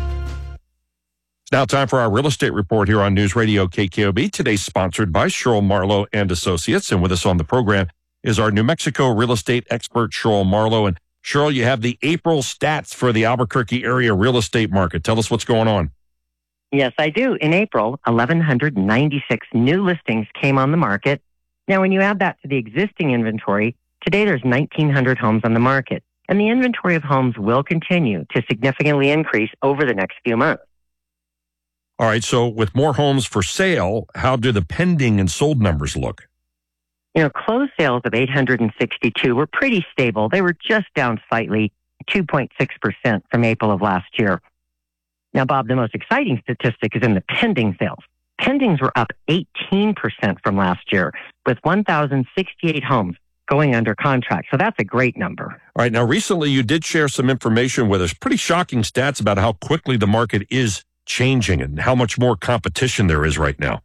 Speaker 1: Now time for our real estate report here on News Radio K K O B. Today sponsored by Sherrill Marlowe and Associates. And with us on the program is our New Mexico real estate expert, Sherrill Marlowe. And Sherrill, you have the April stats for the Albuquerque area real estate market. Tell us what's going on.
Speaker 19: Yes, I do. In April, one thousand one hundred ninety-six new listings came on the market. Now, when you add that to the existing inventory, today there's nineteen hundred homes on the market. And the inventory of homes will continue to significantly increase over the next few months.
Speaker 1: All right, so with more homes for sale, how do the pending and sold numbers look?
Speaker 19: You know, closed sales of eight hundred sixty-two were pretty stable. They were just down slightly, two point six percent from April of last year. Now, Bob, the most exciting statistic is in the pending sales. Pendings were up eighteen percent from last year, with one thousand sixty-eight homes going under contract. So that's a great number.
Speaker 1: All right. Now, recently you did share some information with us, pretty shocking stats about how quickly the market is changing and how much more competition there is right now.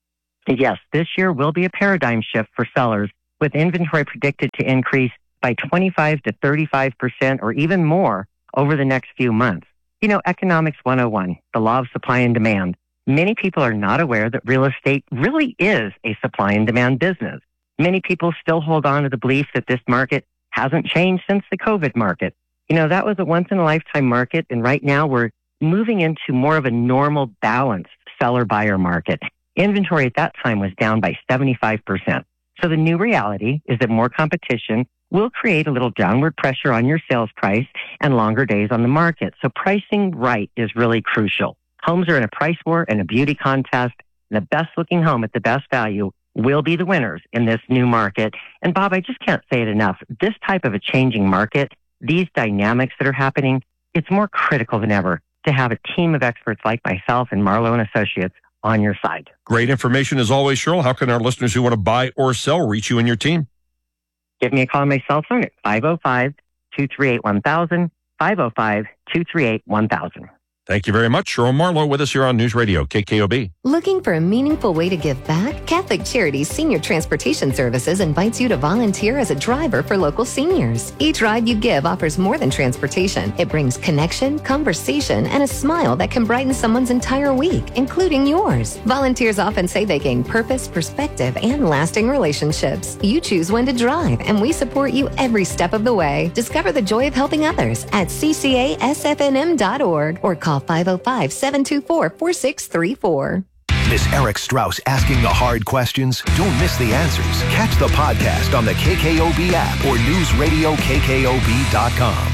Speaker 19: Yes, this year will be a paradigm shift for sellers, with inventory predicted to increase by twenty-five to thirty-five percent or even more over the next few months. You know, Economics one oh one, the law of supply and demand. Many people are not aware that real estate really is a supply and demand business. Many people still hold on to the belief that this market hasn't changed since the COVID market. You know, that was a once-in-a-lifetime market, and right now we're moving into more of a normal, balanced seller-buyer market. Inventory at that time was down by seventy-five percent. So the new reality is that more competition will create a little downward pressure on your sales price and longer days on the market. So pricing right is really crucial. Homes are in a price war and a beauty contest, and the best-looking home at the best value will be the winners in this new market. And Bob, I just can't say it enough. This type of a changing market, these dynamics that are happening, it's more critical than ever to have a team of experts like myself and Marlowe and Associates on your side.
Speaker 1: Great information as always, Cheryl. How can our listeners who want to buy or sell reach you and your team?
Speaker 19: Give me a call on my cell phone at five oh five, two three eight, one thousand, five oh five, two three eight, one thousand.
Speaker 1: Thank you very much. Cheryl Marlowe with us here on News Radio, K K O B.
Speaker 13: Looking for a meaningful way to give back? Catholic Charities Senior Transportation Services invites you to volunteer as a driver for local seniors. Each ride you give offers more than transportation. It brings connection, conversation, and a smile that can brighten someone's entire week, including yours. Volunteers often say they gain purpose, perspective, and lasting relationships. You choose when to drive, and we support you every step of the way. Discover the joy of helping others at c c a s f n m dot org or call five oh five, seven two four, four six three four.
Speaker 6: Miss Eric Strauss asking the hard questions? Don't miss the answers. Catch the podcast on the K K O B app or news radio k k o b dot com.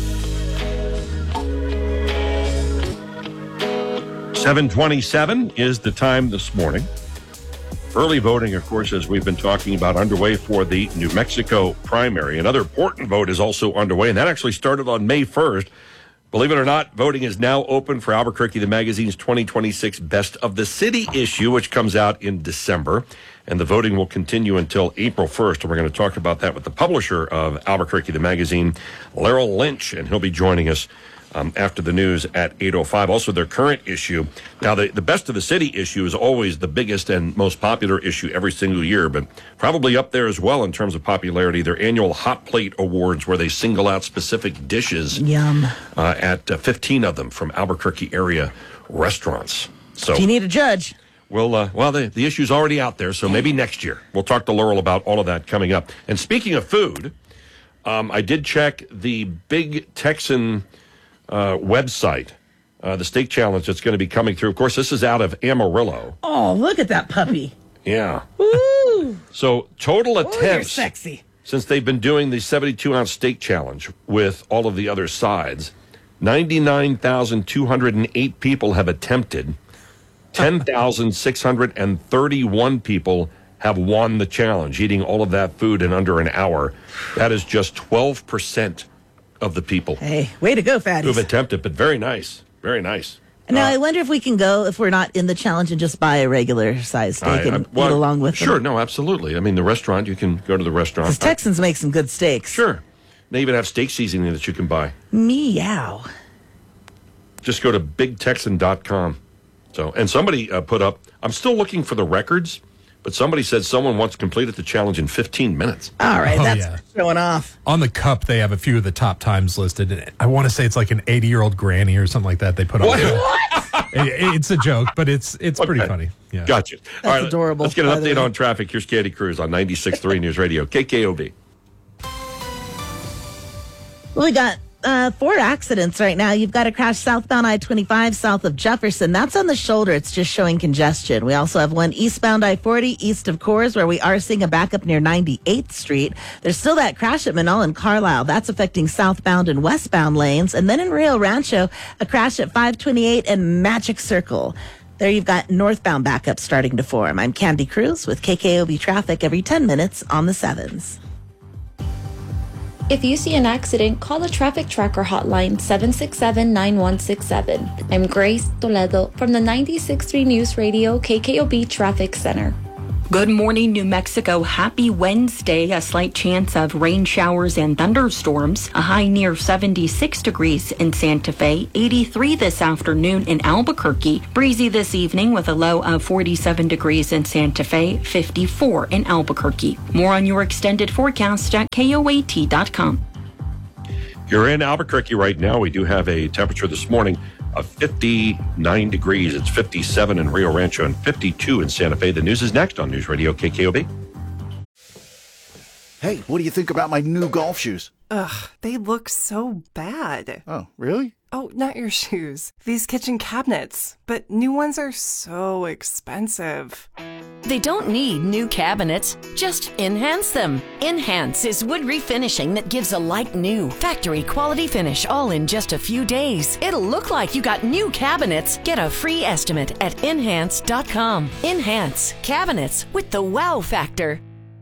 Speaker 1: seven twenty-seven is the time this morning. Early voting, of course, as we've been talking about, underway for the New Mexico primary. Another important vote is also underway, and that actually started on May first. Believe it or not, voting is now open for Albuquerque, the magazine's twenty twenty-six Best of the City issue, which comes out in December. And the voting will continue until April first. And we're going to talk about that with the publisher of Albuquerque, the magazine, Laryl Lynch. And he'll be joining us um, after the news at eight oh five. Also, their current issue. Now, the, the Best of the City issue is always the biggest and most popular issue every single year, but probably up there as well in terms of popularity. Their annual Hot Plate Awards, where they single out specific dishes.
Speaker 18: Yum.
Speaker 1: Uh, at uh, fifteen of them from Albuquerque area restaurants. So
Speaker 18: do you need a judge?
Speaker 1: Well, uh, well, the, the issue's already out there, so maybe next year. We'll talk to Laurel about all of that coming up. And speaking of food, um, I did check the Big Texan uh, website, uh, the steak challenge that's going to be coming through. Of course, this is out of Amarillo.
Speaker 18: Oh, look at that puppy.
Speaker 1: Yeah.
Speaker 18: Ooh.
Speaker 1: So total attempts.
Speaker 18: Oh, you're sexy.
Speaker 1: Since they've been doing the seventy-two ounce steak challenge with all of the other sides, ninety-nine thousand two hundred eight people have attempted. ten thousand six hundred thirty-one people have won the challenge, eating all of that food in under an hour. That is just twelve percent of the people.
Speaker 18: Hey, way to go, fatties.
Speaker 1: Who've attempted, but very nice. Very nice.
Speaker 18: Now,
Speaker 1: uh,
Speaker 18: I wonder if we can go, if we're not in the challenge, and just buy a regular size steak I, I, and well, eat along with
Speaker 1: sure,
Speaker 18: them.
Speaker 1: no, absolutely. I mean, the restaurant, you can go to the restaurant.
Speaker 18: Because Texans make some good steaks.
Speaker 1: Sure. They even have steak seasoning that you can buy.
Speaker 18: Meow.
Speaker 1: Just go to big texan dot com. So, and somebody uh, put up, I'm still looking for the records, but somebody said someone once completed the challenge in fifteen minutes.
Speaker 18: All right,
Speaker 16: oh,
Speaker 18: that's
Speaker 16: yeah.
Speaker 18: showing off.
Speaker 16: On the cup, they have a few of the top times listed. I want to say it's like an eighty-year-old granny or something like that they put on.
Speaker 1: What?
Speaker 16: It, it's a joke, but it's it's
Speaker 1: okay.
Speaker 16: pretty funny. Yeah.
Speaker 1: Gotcha.
Speaker 18: That's
Speaker 1: All right,
Speaker 18: adorable.
Speaker 1: Let's get an update on traffic. Here's Katie Cruz on ninety-six point three News Radio, K K O B.
Speaker 18: Well, we got uh, four accidents right now. You've got a crash southbound I twenty-five south of Jefferson. That's on the shoulder. It's just showing congestion. We also have one eastbound I forty east of Coors, where we are seeing a backup near ninety-eighth Street. There's still that crash at Manal and Carlisle. That's affecting southbound and westbound lanes. And then in Rio Rancho, a crash at five twenty-eight and Magic Circle. There you've got northbound backup starting to form. I'm Candy Cruz with K K O B Traffic every ten minutes on the sevens.
Speaker 17: If you see an accident, call the Traffic Tracker hotline seven six seven, nine one six seven. I'm Grace Toledo from the ninety-six point three News Radio K K O B Traffic Center.
Speaker 5: Good morning, New Mexico. Happy Wednesday. A slight chance of rain showers and thunderstorms. A high near seventy-six degrees in Santa Fe. eighty-three this afternoon in Albuquerque. Breezy this evening with a low of forty-seven degrees in Santa Fe. fifty-four in Albuquerque. More on your extended forecast at K O A T dot com.
Speaker 1: You're in Albuquerque right now. We do have a temperature this morning of fifty-nine degrees. It's fifty-seven in Rio Rancho and fifty-two in Santa Fe. The news is next on News Radio K K O B.
Speaker 2: Hey, what do you think about my new golf shoes?
Speaker 20: Ugh, they look so bad.
Speaker 2: Oh, really?
Speaker 20: Oh, not your shoes. These kitchen cabinets. But new ones are so expensive.
Speaker 22: They don't need new cabinets, just enhance them. Enhance is wood refinishing that gives a like new, factory quality finish all in just a few days. It'll look like you got new cabinets. Get a free estimate at enhance dot com. Enhance cabinets with the wow factor.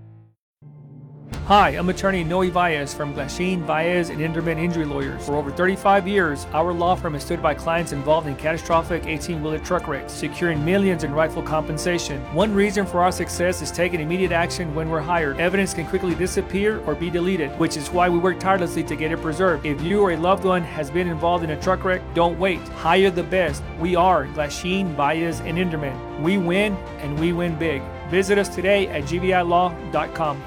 Speaker 14: Hi, I'm attorney Noe Valles from Glasheen, Valles and Inderman Injury Lawyers. For over thirty-five years, our law firm has stood by clients involved in catastrophic eighteen-wheeler truck wrecks, securing millions in rightful compensation. One reason for our success is taking immediate action when we're hired. Evidence can quickly disappear or be deleted, which is why we work tirelessly to get it preserved. If you or a loved one has been involved in a truck wreck, don't wait. Hire the best. We are Glasheen, Valles and Inderman. We win, and we win big. Visit us today at G V I law dot com.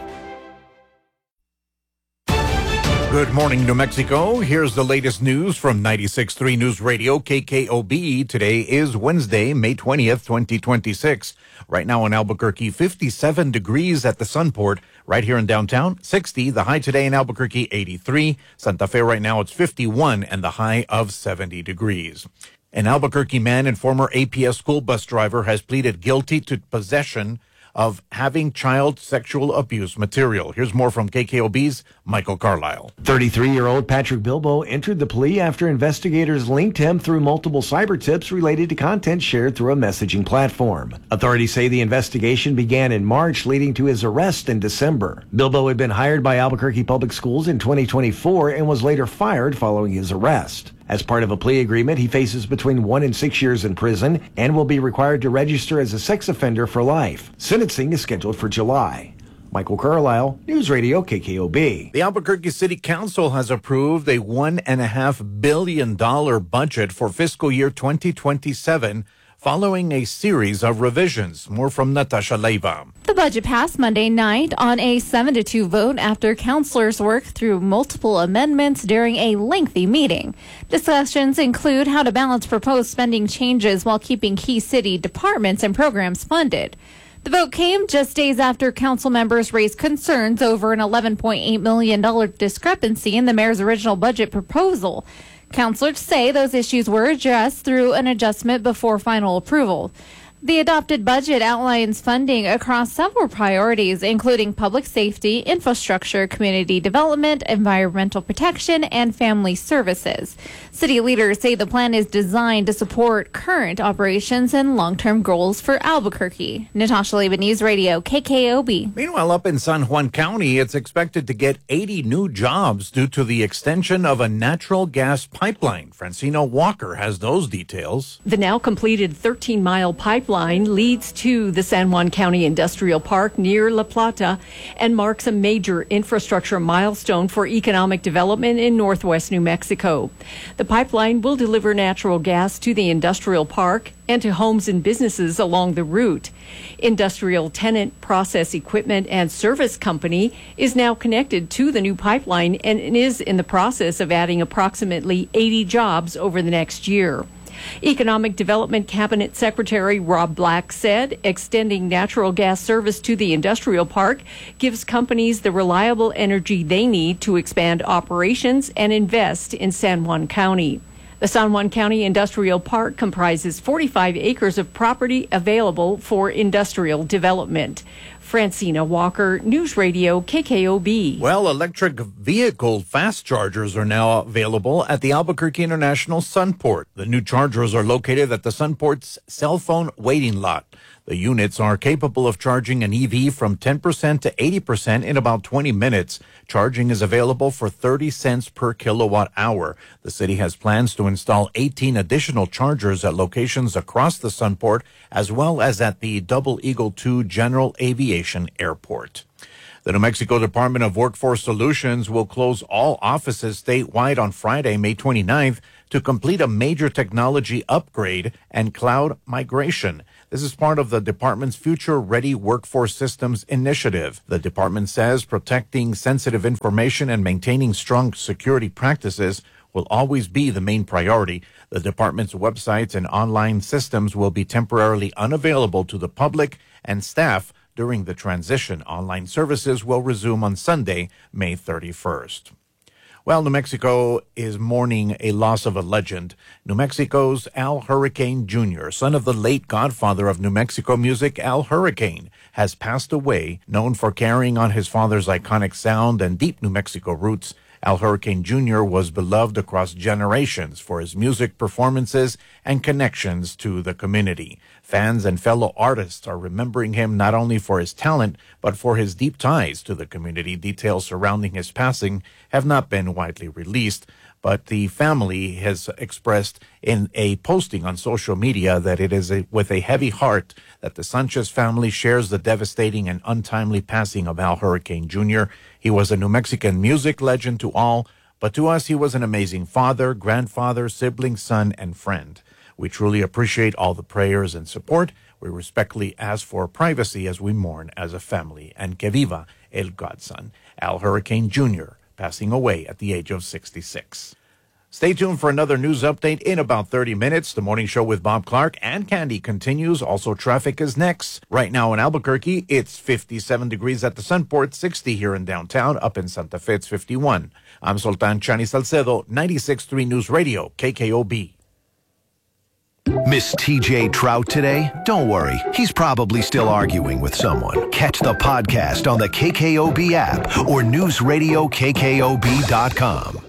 Speaker 23: Good morning, New Mexico. Here's the latest news from ninety-six point three News Radio K K O B. Today is Wednesday, May twentieth, twenty twenty-six. Right now in Albuquerque, fifty-seven degrees at the Sunport. Right here in downtown, sixty. The high today in Albuquerque, eighty-three. Santa Fe right now, it's fifty-one and the high of seventy degrees. An Albuquerque man and former A P S school bus driver has pleaded guilty to possession of having child sexual abuse material. Here's more from K K O B's Michael Carlisle.
Speaker 21: thirty-three-year-old Patrick Bilbo entered the plea after investigators linked him through multiple cyber tips related to content shared through a messaging platform. Authorities say the investigation began in March, leading to his arrest in December. Bilbo had been hired by Albuquerque Public Schools in twenty twenty-four and was later fired following his arrest. As part of a plea agreement, he faces between one and six years in prison and will be required to register as a sex offender for life. Sentencing is scheduled for July. Michael Carlisle, News Radio K K O B.
Speaker 23: The Albuquerque City Council has approved a one and a half billion dollar budget for fiscal year twenty twenty-seven, following a series of revisions. More from Natasha Leiva.
Speaker 29: The budget passed Monday night on a seven to two vote after councilors worked through multiple amendments during a lengthy meeting. Discussions include how to balance proposed spending changes while keeping key city departments and programs funded. The vote came just days after council members raised concerns over an eleven point eight million dollars discrepancy in the mayor's original budget proposal. Councilors say those issues were addressed through an adjustment before final approval. The adopted budget outlines funding across several priorities, including public safety, infrastructure, community development, environmental protection, and family services. City leaders say the plan is designed to support current operations and long-term goals for Albuquerque. Natasha Leiva, News Radio, K K O B.
Speaker 23: Meanwhile, up in San Juan County, it's expected to get eighty new jobs due to the extension of a natural gas pipeline. Francina Walker has those details.
Speaker 24: The now completed thirteen-mile pipeline leads to the San Juan County Industrial Park near La Plata and marks a major infrastructure milestone for economic development in northwest New Mexico. The pipeline will deliver natural gas to the industrial park and to homes and businesses along the route. Industrial Tenant Process Equipment and Service Company is now connected to the new pipeline and is in the process of adding approximately eighty jobs over the next year. Economic Development Cabinet Secretary Rob Black said extending natural gas service to the industrial park gives companies the reliable energy they need to expand operations and invest in San Juan County. The San Juan County Industrial Park comprises forty-five acres of property available for industrial development. Francina Walker, News Radio, K K O B.
Speaker 23: Well, electric vehicle fast chargers are now available at the Albuquerque International Sunport. The new chargers are located at the Sunport's cell phone waiting lot. The units are capable of charging an E V from ten percent to eighty percent in about twenty minutes. Charging is available for thirty cents per kilowatt hour. The city has plans to install eighteen additional chargers at locations across the Sunport, as well as at the Double Eagle two General Aviation Airport. The New Mexico Department of Workforce Solutions will close all offices statewide on Friday, May twenty-ninth, to complete a major technology upgrade and cloud migration. This is part of the department's Future Ready Workforce Systems initiative. The department says protecting sensitive information and maintaining strong security practices will always be the main priority. The department's websites and online systems will be temporarily unavailable to the public and staff during the transition. Online services will resume on Sunday, May thirty-first. Well, New Mexico is mourning a loss of a legend. New Mexico's Al Hurricane Junior, son of the late godfather of New Mexico music, Al Hurricane, has passed away. Known for carrying on his father's iconic sound and deep New Mexico roots, Al Hurricane Junior was beloved across generations for his music performances and connections to the community. Fans and fellow artists are remembering him not only for his talent, but for his deep ties to the community. Details surrounding his passing have not been widely released, but the family has expressed in a posting on social media that it is a, with a heavy heart that the Sanchez family shares the devastating and untimely passing of Al Hurricane Junior He was a New Mexican music legend to all, but to us he was an amazing father, grandfather, sibling, son, and friend. We truly appreciate all the prayers and support. We respectfully ask for privacy as we mourn as a family. And que viva el godson, Al Hurricane Junior, passing away at the age of sixty-six. Stay tuned for another news update in about thirty minutes. The morning show with Bob Clark and Candy continues. Also, traffic is next. Right now in Albuquerque, it's fifty-seven degrees at the Sunport, sixty here in downtown. Up in Santa Fe, it's fifty-one. I'm Sultan Chani Salcedo, ninety-six point three News Radio, K K O B.
Speaker 6: Miss T J Trout today? Don't worry, he's probably still arguing with someone. Catch the podcast on the K K O B app or news radio K K O B dot com.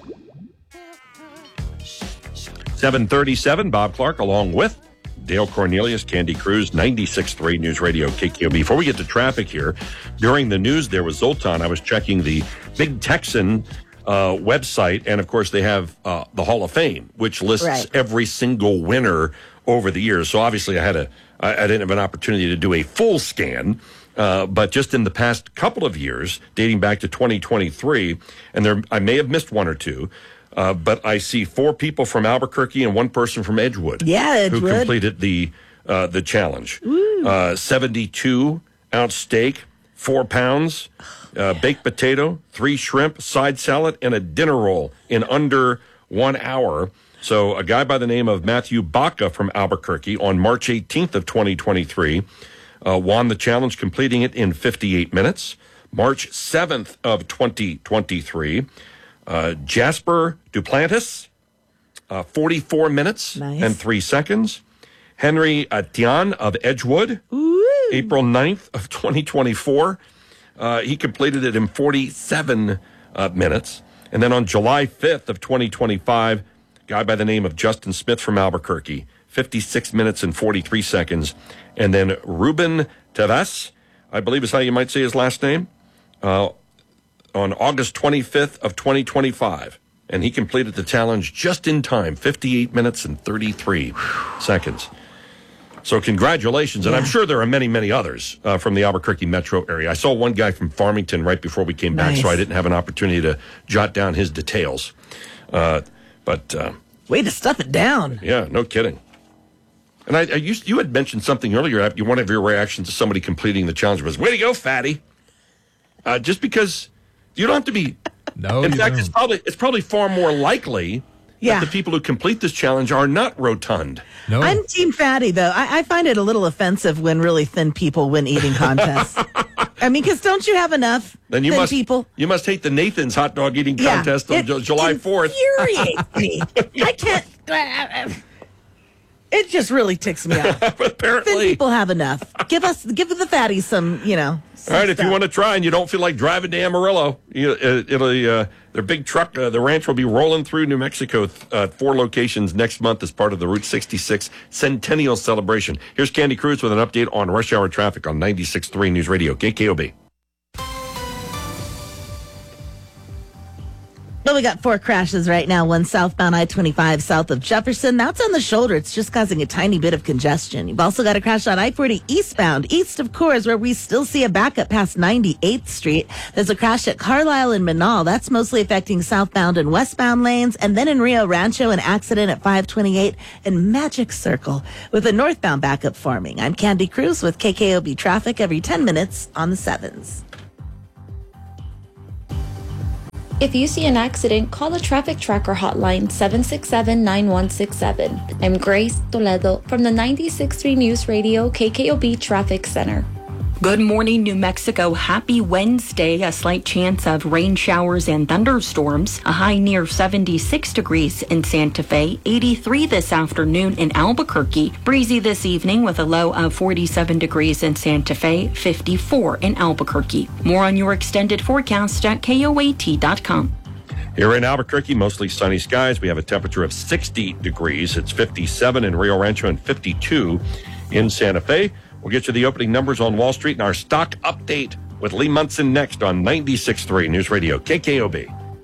Speaker 1: seven thirty-seven, Bob Clark along with Dale Cornelius, Candy Cruz, ninety-six point three News Radio K K O B. Before we get to traffic here, during the news there with Zoltan, I was checking the Big Texan uh, website, and of course they have uh, the Hall of Fame, which lists right. every single winner over the years. So obviously I had a, I, I didn't have an opportunity to do a full scan, uh, but just in the past couple of years, dating back to twenty twenty-three, and there I may have missed one or two, uh, but I see four people from Albuquerque and one person from Edgewood,
Speaker 18: yeah, Edgewood.
Speaker 1: who completed the uh, the challenge. Uh, seventy-two ounce steak, four pounds, uh, baked potato, three shrimp, side salad, and a dinner roll in under one hour. So a guy by the name of Matthew Baca from Albuquerque on March eighteenth of twenty twenty-three uh, won the challenge, completing it in fifty-eight minutes. March seventh of twenty twenty-three, uh, Jasper Duplantis, uh, forty-four minutes nice. and three seconds. Henry Atian of Edgewood, Ooh. April ninth of twenty twenty-four. Uh, he completed it in forty-seven uh, minutes. And then on July fifth of twenty twenty-five, guy by the name of Justin Smith from Albuquerque, fifty-six minutes and forty-three seconds. And then Ruben Tevez, I believe is how you might say his last name, uh, on August twenty-fifth of twenty twenty-five. And he completed the challenge just in time, fifty-eight minutes and thirty-three seconds. So congratulations. And yeah. I'm sure there are many, many others uh, from the Albuquerque metro area. I saw one guy from Farmington right before we came back, nice. so I didn't have an opportunity to jot down his details. Uh, but uh,
Speaker 18: way to stuff it down.
Speaker 1: Yeah, no kidding. And I, I used, you had mentioned something earlier. One of your reactions to somebody completing the challenge was, way to go, fatty. Uh, just because you don't have to be.
Speaker 16: No,
Speaker 1: In
Speaker 16: you
Speaker 1: fact,
Speaker 16: don't.
Speaker 1: it's probably it's probably far more likely
Speaker 18: yeah.
Speaker 1: that the people who complete this challenge are not rotund.
Speaker 16: No.
Speaker 18: I'm team fatty, though. I, I find it a little offensive when really thin people win eating contests. I mean, because don't you have enough
Speaker 1: then you
Speaker 18: thin
Speaker 1: must,
Speaker 18: people?
Speaker 1: You must hate the Nathan's hot dog eating
Speaker 18: yeah,
Speaker 1: contest on
Speaker 18: it
Speaker 1: July fourth.
Speaker 18: Infuriates me. I can't. It just really ticks me off.
Speaker 1: Apparently.
Speaker 18: Thin people have enough. Give us, give the fatties some, you know.
Speaker 1: All right, if you want to try and you don't feel like driving to Amarillo, you, uh, it'll uh, their big truck, uh, the ranch will be rolling through New Mexico, uh, four locations next month as part of the Route sixty-six Centennial Celebration. Here's Candy Cruz with an update on rush hour traffic on ninety-six point three News Radio, K K O B.
Speaker 18: Well, we got four crashes right now. One southbound I twenty-five south of Jefferson. That's on the shoulder. It's just causing a tiny bit of congestion. You've also got a crash on I forty eastbound, east of Coors, where we still see a backup past ninety-eighth Street. There's a crash at Carlisle and Manal. That's mostly affecting southbound and westbound lanes. And then in Rio Rancho, an accident at five twenty-eight and Magic Circle with a northbound backup forming. I'm Candy Cruz with K K O B Traffic every ten minutes on the sevens.
Speaker 17: If you see an accident, call the Traffic Tracker hotline seven six seven, nine one six seven. I'm Grace Toledo from the ninety-six point three News Radio K K O B Traffic Center.
Speaker 5: Good morning, New Mexico. Happy Wednesday. A slight chance of rain showers and thunderstorms. A high near seventy-six degrees in Santa Fe. eighty-three this afternoon in Albuquerque. Breezy this evening with a low of forty-seven degrees in Santa Fe. fifty-four in Albuquerque. More on your extended forecast at K O A T dot com.
Speaker 1: Here in Albuquerque, mostly sunny skies. We have a temperature of sixty degrees. It's fifty-seven in Rio Rancho and fifty-two in Santa Fe. We'll get you the opening numbers on Wall Street and our stock update with Lee Munson next on ninety-six point three News Radio, K K O B.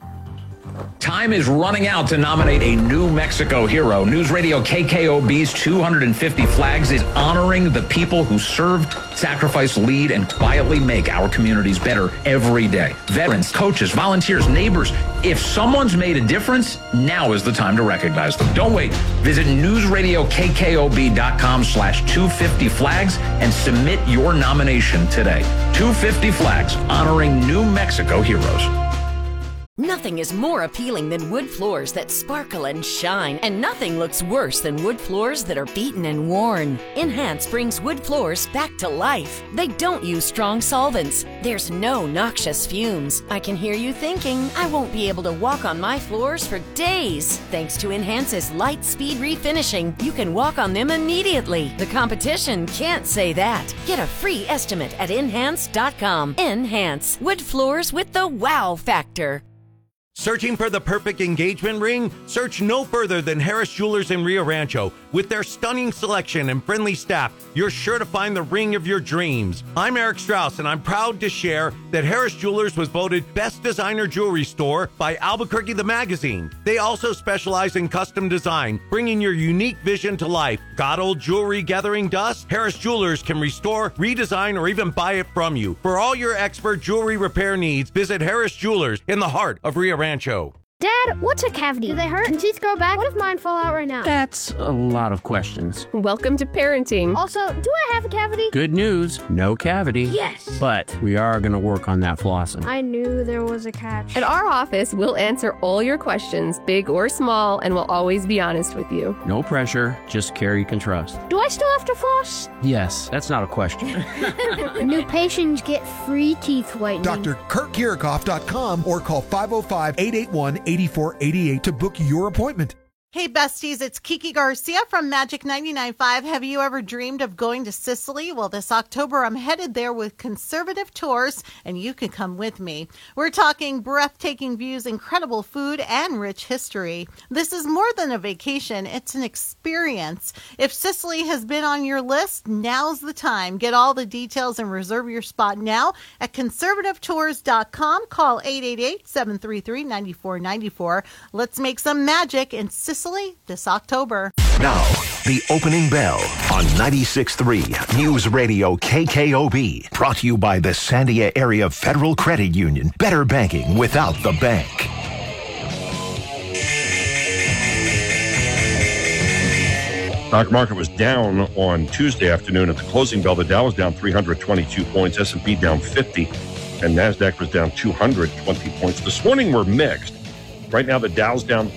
Speaker 15: Time is running out to nominate a New Mexico hero. News Radio K K O B's two hundred fifty Flags is honoring the people who served, sacrificed, lead, and quietly make our communities better every day. Veterans, coaches, volunteers, neighbors. If someone's made a difference, now is the time to recognize them. Don't wait. Visit newsradioKKOB.com slash 250 flags and submit your nomination today. two fifty Flags, honoring New Mexico heroes.
Speaker 22: Nothing is more appealing than wood floors that sparkle and shine, and nothing looks worse than wood floors that are beaten and worn. Enhance brings wood floors back to life. They don't use strong solvents. There's no noxious fumes. I can hear you thinking, I won't be able to walk on my floors for days. Thanks to Enhance's light speed refinishing, you can walk on them immediately. The competition can't say that. Get a free estimate at enhance dot com. Enhance, wood floors with the wow factor.
Speaker 7: Searching for the perfect engagement ring? Search no further than Harris Jewelers in Rio Rancho. With their stunning selection and friendly staff, you're sure to find the ring of your dreams. I'm Eric Strauss, and I'm proud to share that Harris Jewelers was voted Best Designer Jewelry Store by Albuquerque the Magazine. They also specialize in custom design, bringing your unique vision to life. Got old jewelry gathering dust? Harris Jewelers can restore, redesign, or even buy it from you. For all your expert jewelry repair needs, visit Harris Jewelers in the heart of Rio Rancho. Rancho.
Speaker 8: Dad, what's a cavity? Do they hurt? Can teeth grow back? What if mine fall out right now?
Speaker 10: That's a lot of questions.
Speaker 8: Welcome to parenting. Also, do I have a cavity?
Speaker 10: Good news, no cavity.
Speaker 8: Yes.
Speaker 10: But we are going to work on that flossing.
Speaker 8: I knew there was a catch.
Speaker 11: At our office, we'll answer all your questions, big or small, and we'll always be honest with you.
Speaker 10: No pressure, just care you can trust.
Speaker 8: Do I still have to floss?
Speaker 10: Yes, that's not a question.
Speaker 8: New patients get free teeth whitening.
Speaker 12: Doctor Kurt Kirikoff dot com or call five oh five, eight eight one, eight four eight eight to book your appointment.
Speaker 25: Hey besties, it's Kiki Garcia from Magic ninety-nine point five. Have you ever dreamed of going to Sicily? Well, this October I'm headed there with Conservative Tours, and you can come with me. We're talking breathtaking views, incredible food, and rich history. This is more than a vacation, it's an experience. If Sicily has been on your list, now's the time. Get all the details and reserve your spot now at conservative tours dot com. Call eight eight eight, seven three three, nine four nine four. Let's make some magic in Sicily this October.
Speaker 6: Now, the opening bell on ninety-six point three News Radio K K O B. Brought to you by the Sandia Area Federal Credit Union. Better banking without the bank.
Speaker 1: Stock market was down on Tuesday afternoon at the closing bell. The Dow was down three hundred twenty-two points, S and P down fifty, and NASDAQ was down two hundred twenty points. This morning we're mixed. Right now the Dow's down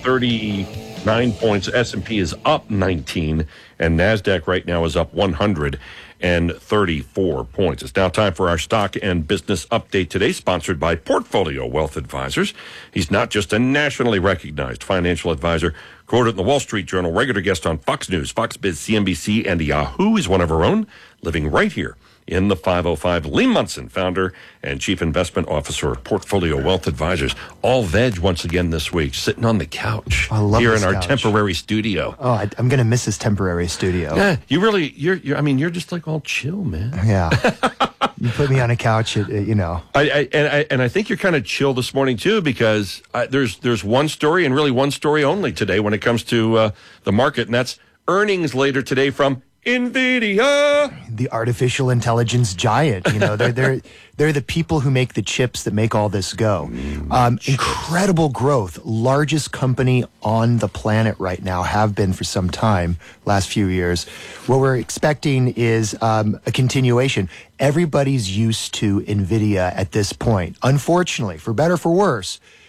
Speaker 1: thirty-nine points, S and P is up nineteen, and NASDAQ right now is up one hundred thirty-four points. It's now time for our stock and business update today, sponsored by Portfolio Wealth Advisors. He's not just a nationally recognized financial advisor, quoted in the Wall Street Journal, regular guest on Fox News, Fox Biz, C N B C, and Yahoo. He's one of our own, living right here in the five oh five. Lee Munson, founder and chief investment officer of Portfolio Wealth Advisors. All veg once again this week, sitting on the couch
Speaker 2: I love
Speaker 1: here
Speaker 2: this
Speaker 1: in our
Speaker 2: couch.
Speaker 1: temporary studio.
Speaker 2: Oh, I, I'm going to miss this temporary studio.
Speaker 1: Yeah, you really, you're, you're, I mean, you're just like all chill, man.
Speaker 2: Yeah. You put me on a couch, it, it, you know.
Speaker 1: I, I, and I and I think you're kind of chill this morning too, because uh, there's there's one story and really one story only today when it comes to uh, the market, and that's earnings later today from NVIDIA,
Speaker 2: the artificial intelligence giant. You know, they're they're they're the people who make the chips that make all this go. Um, incredible growth, largest company on the planet right now, have been for some time, last few years. What we're expecting is um, a continuation. Everybody's used to NVIDIA at this point. Unfortunately, for better or for worse,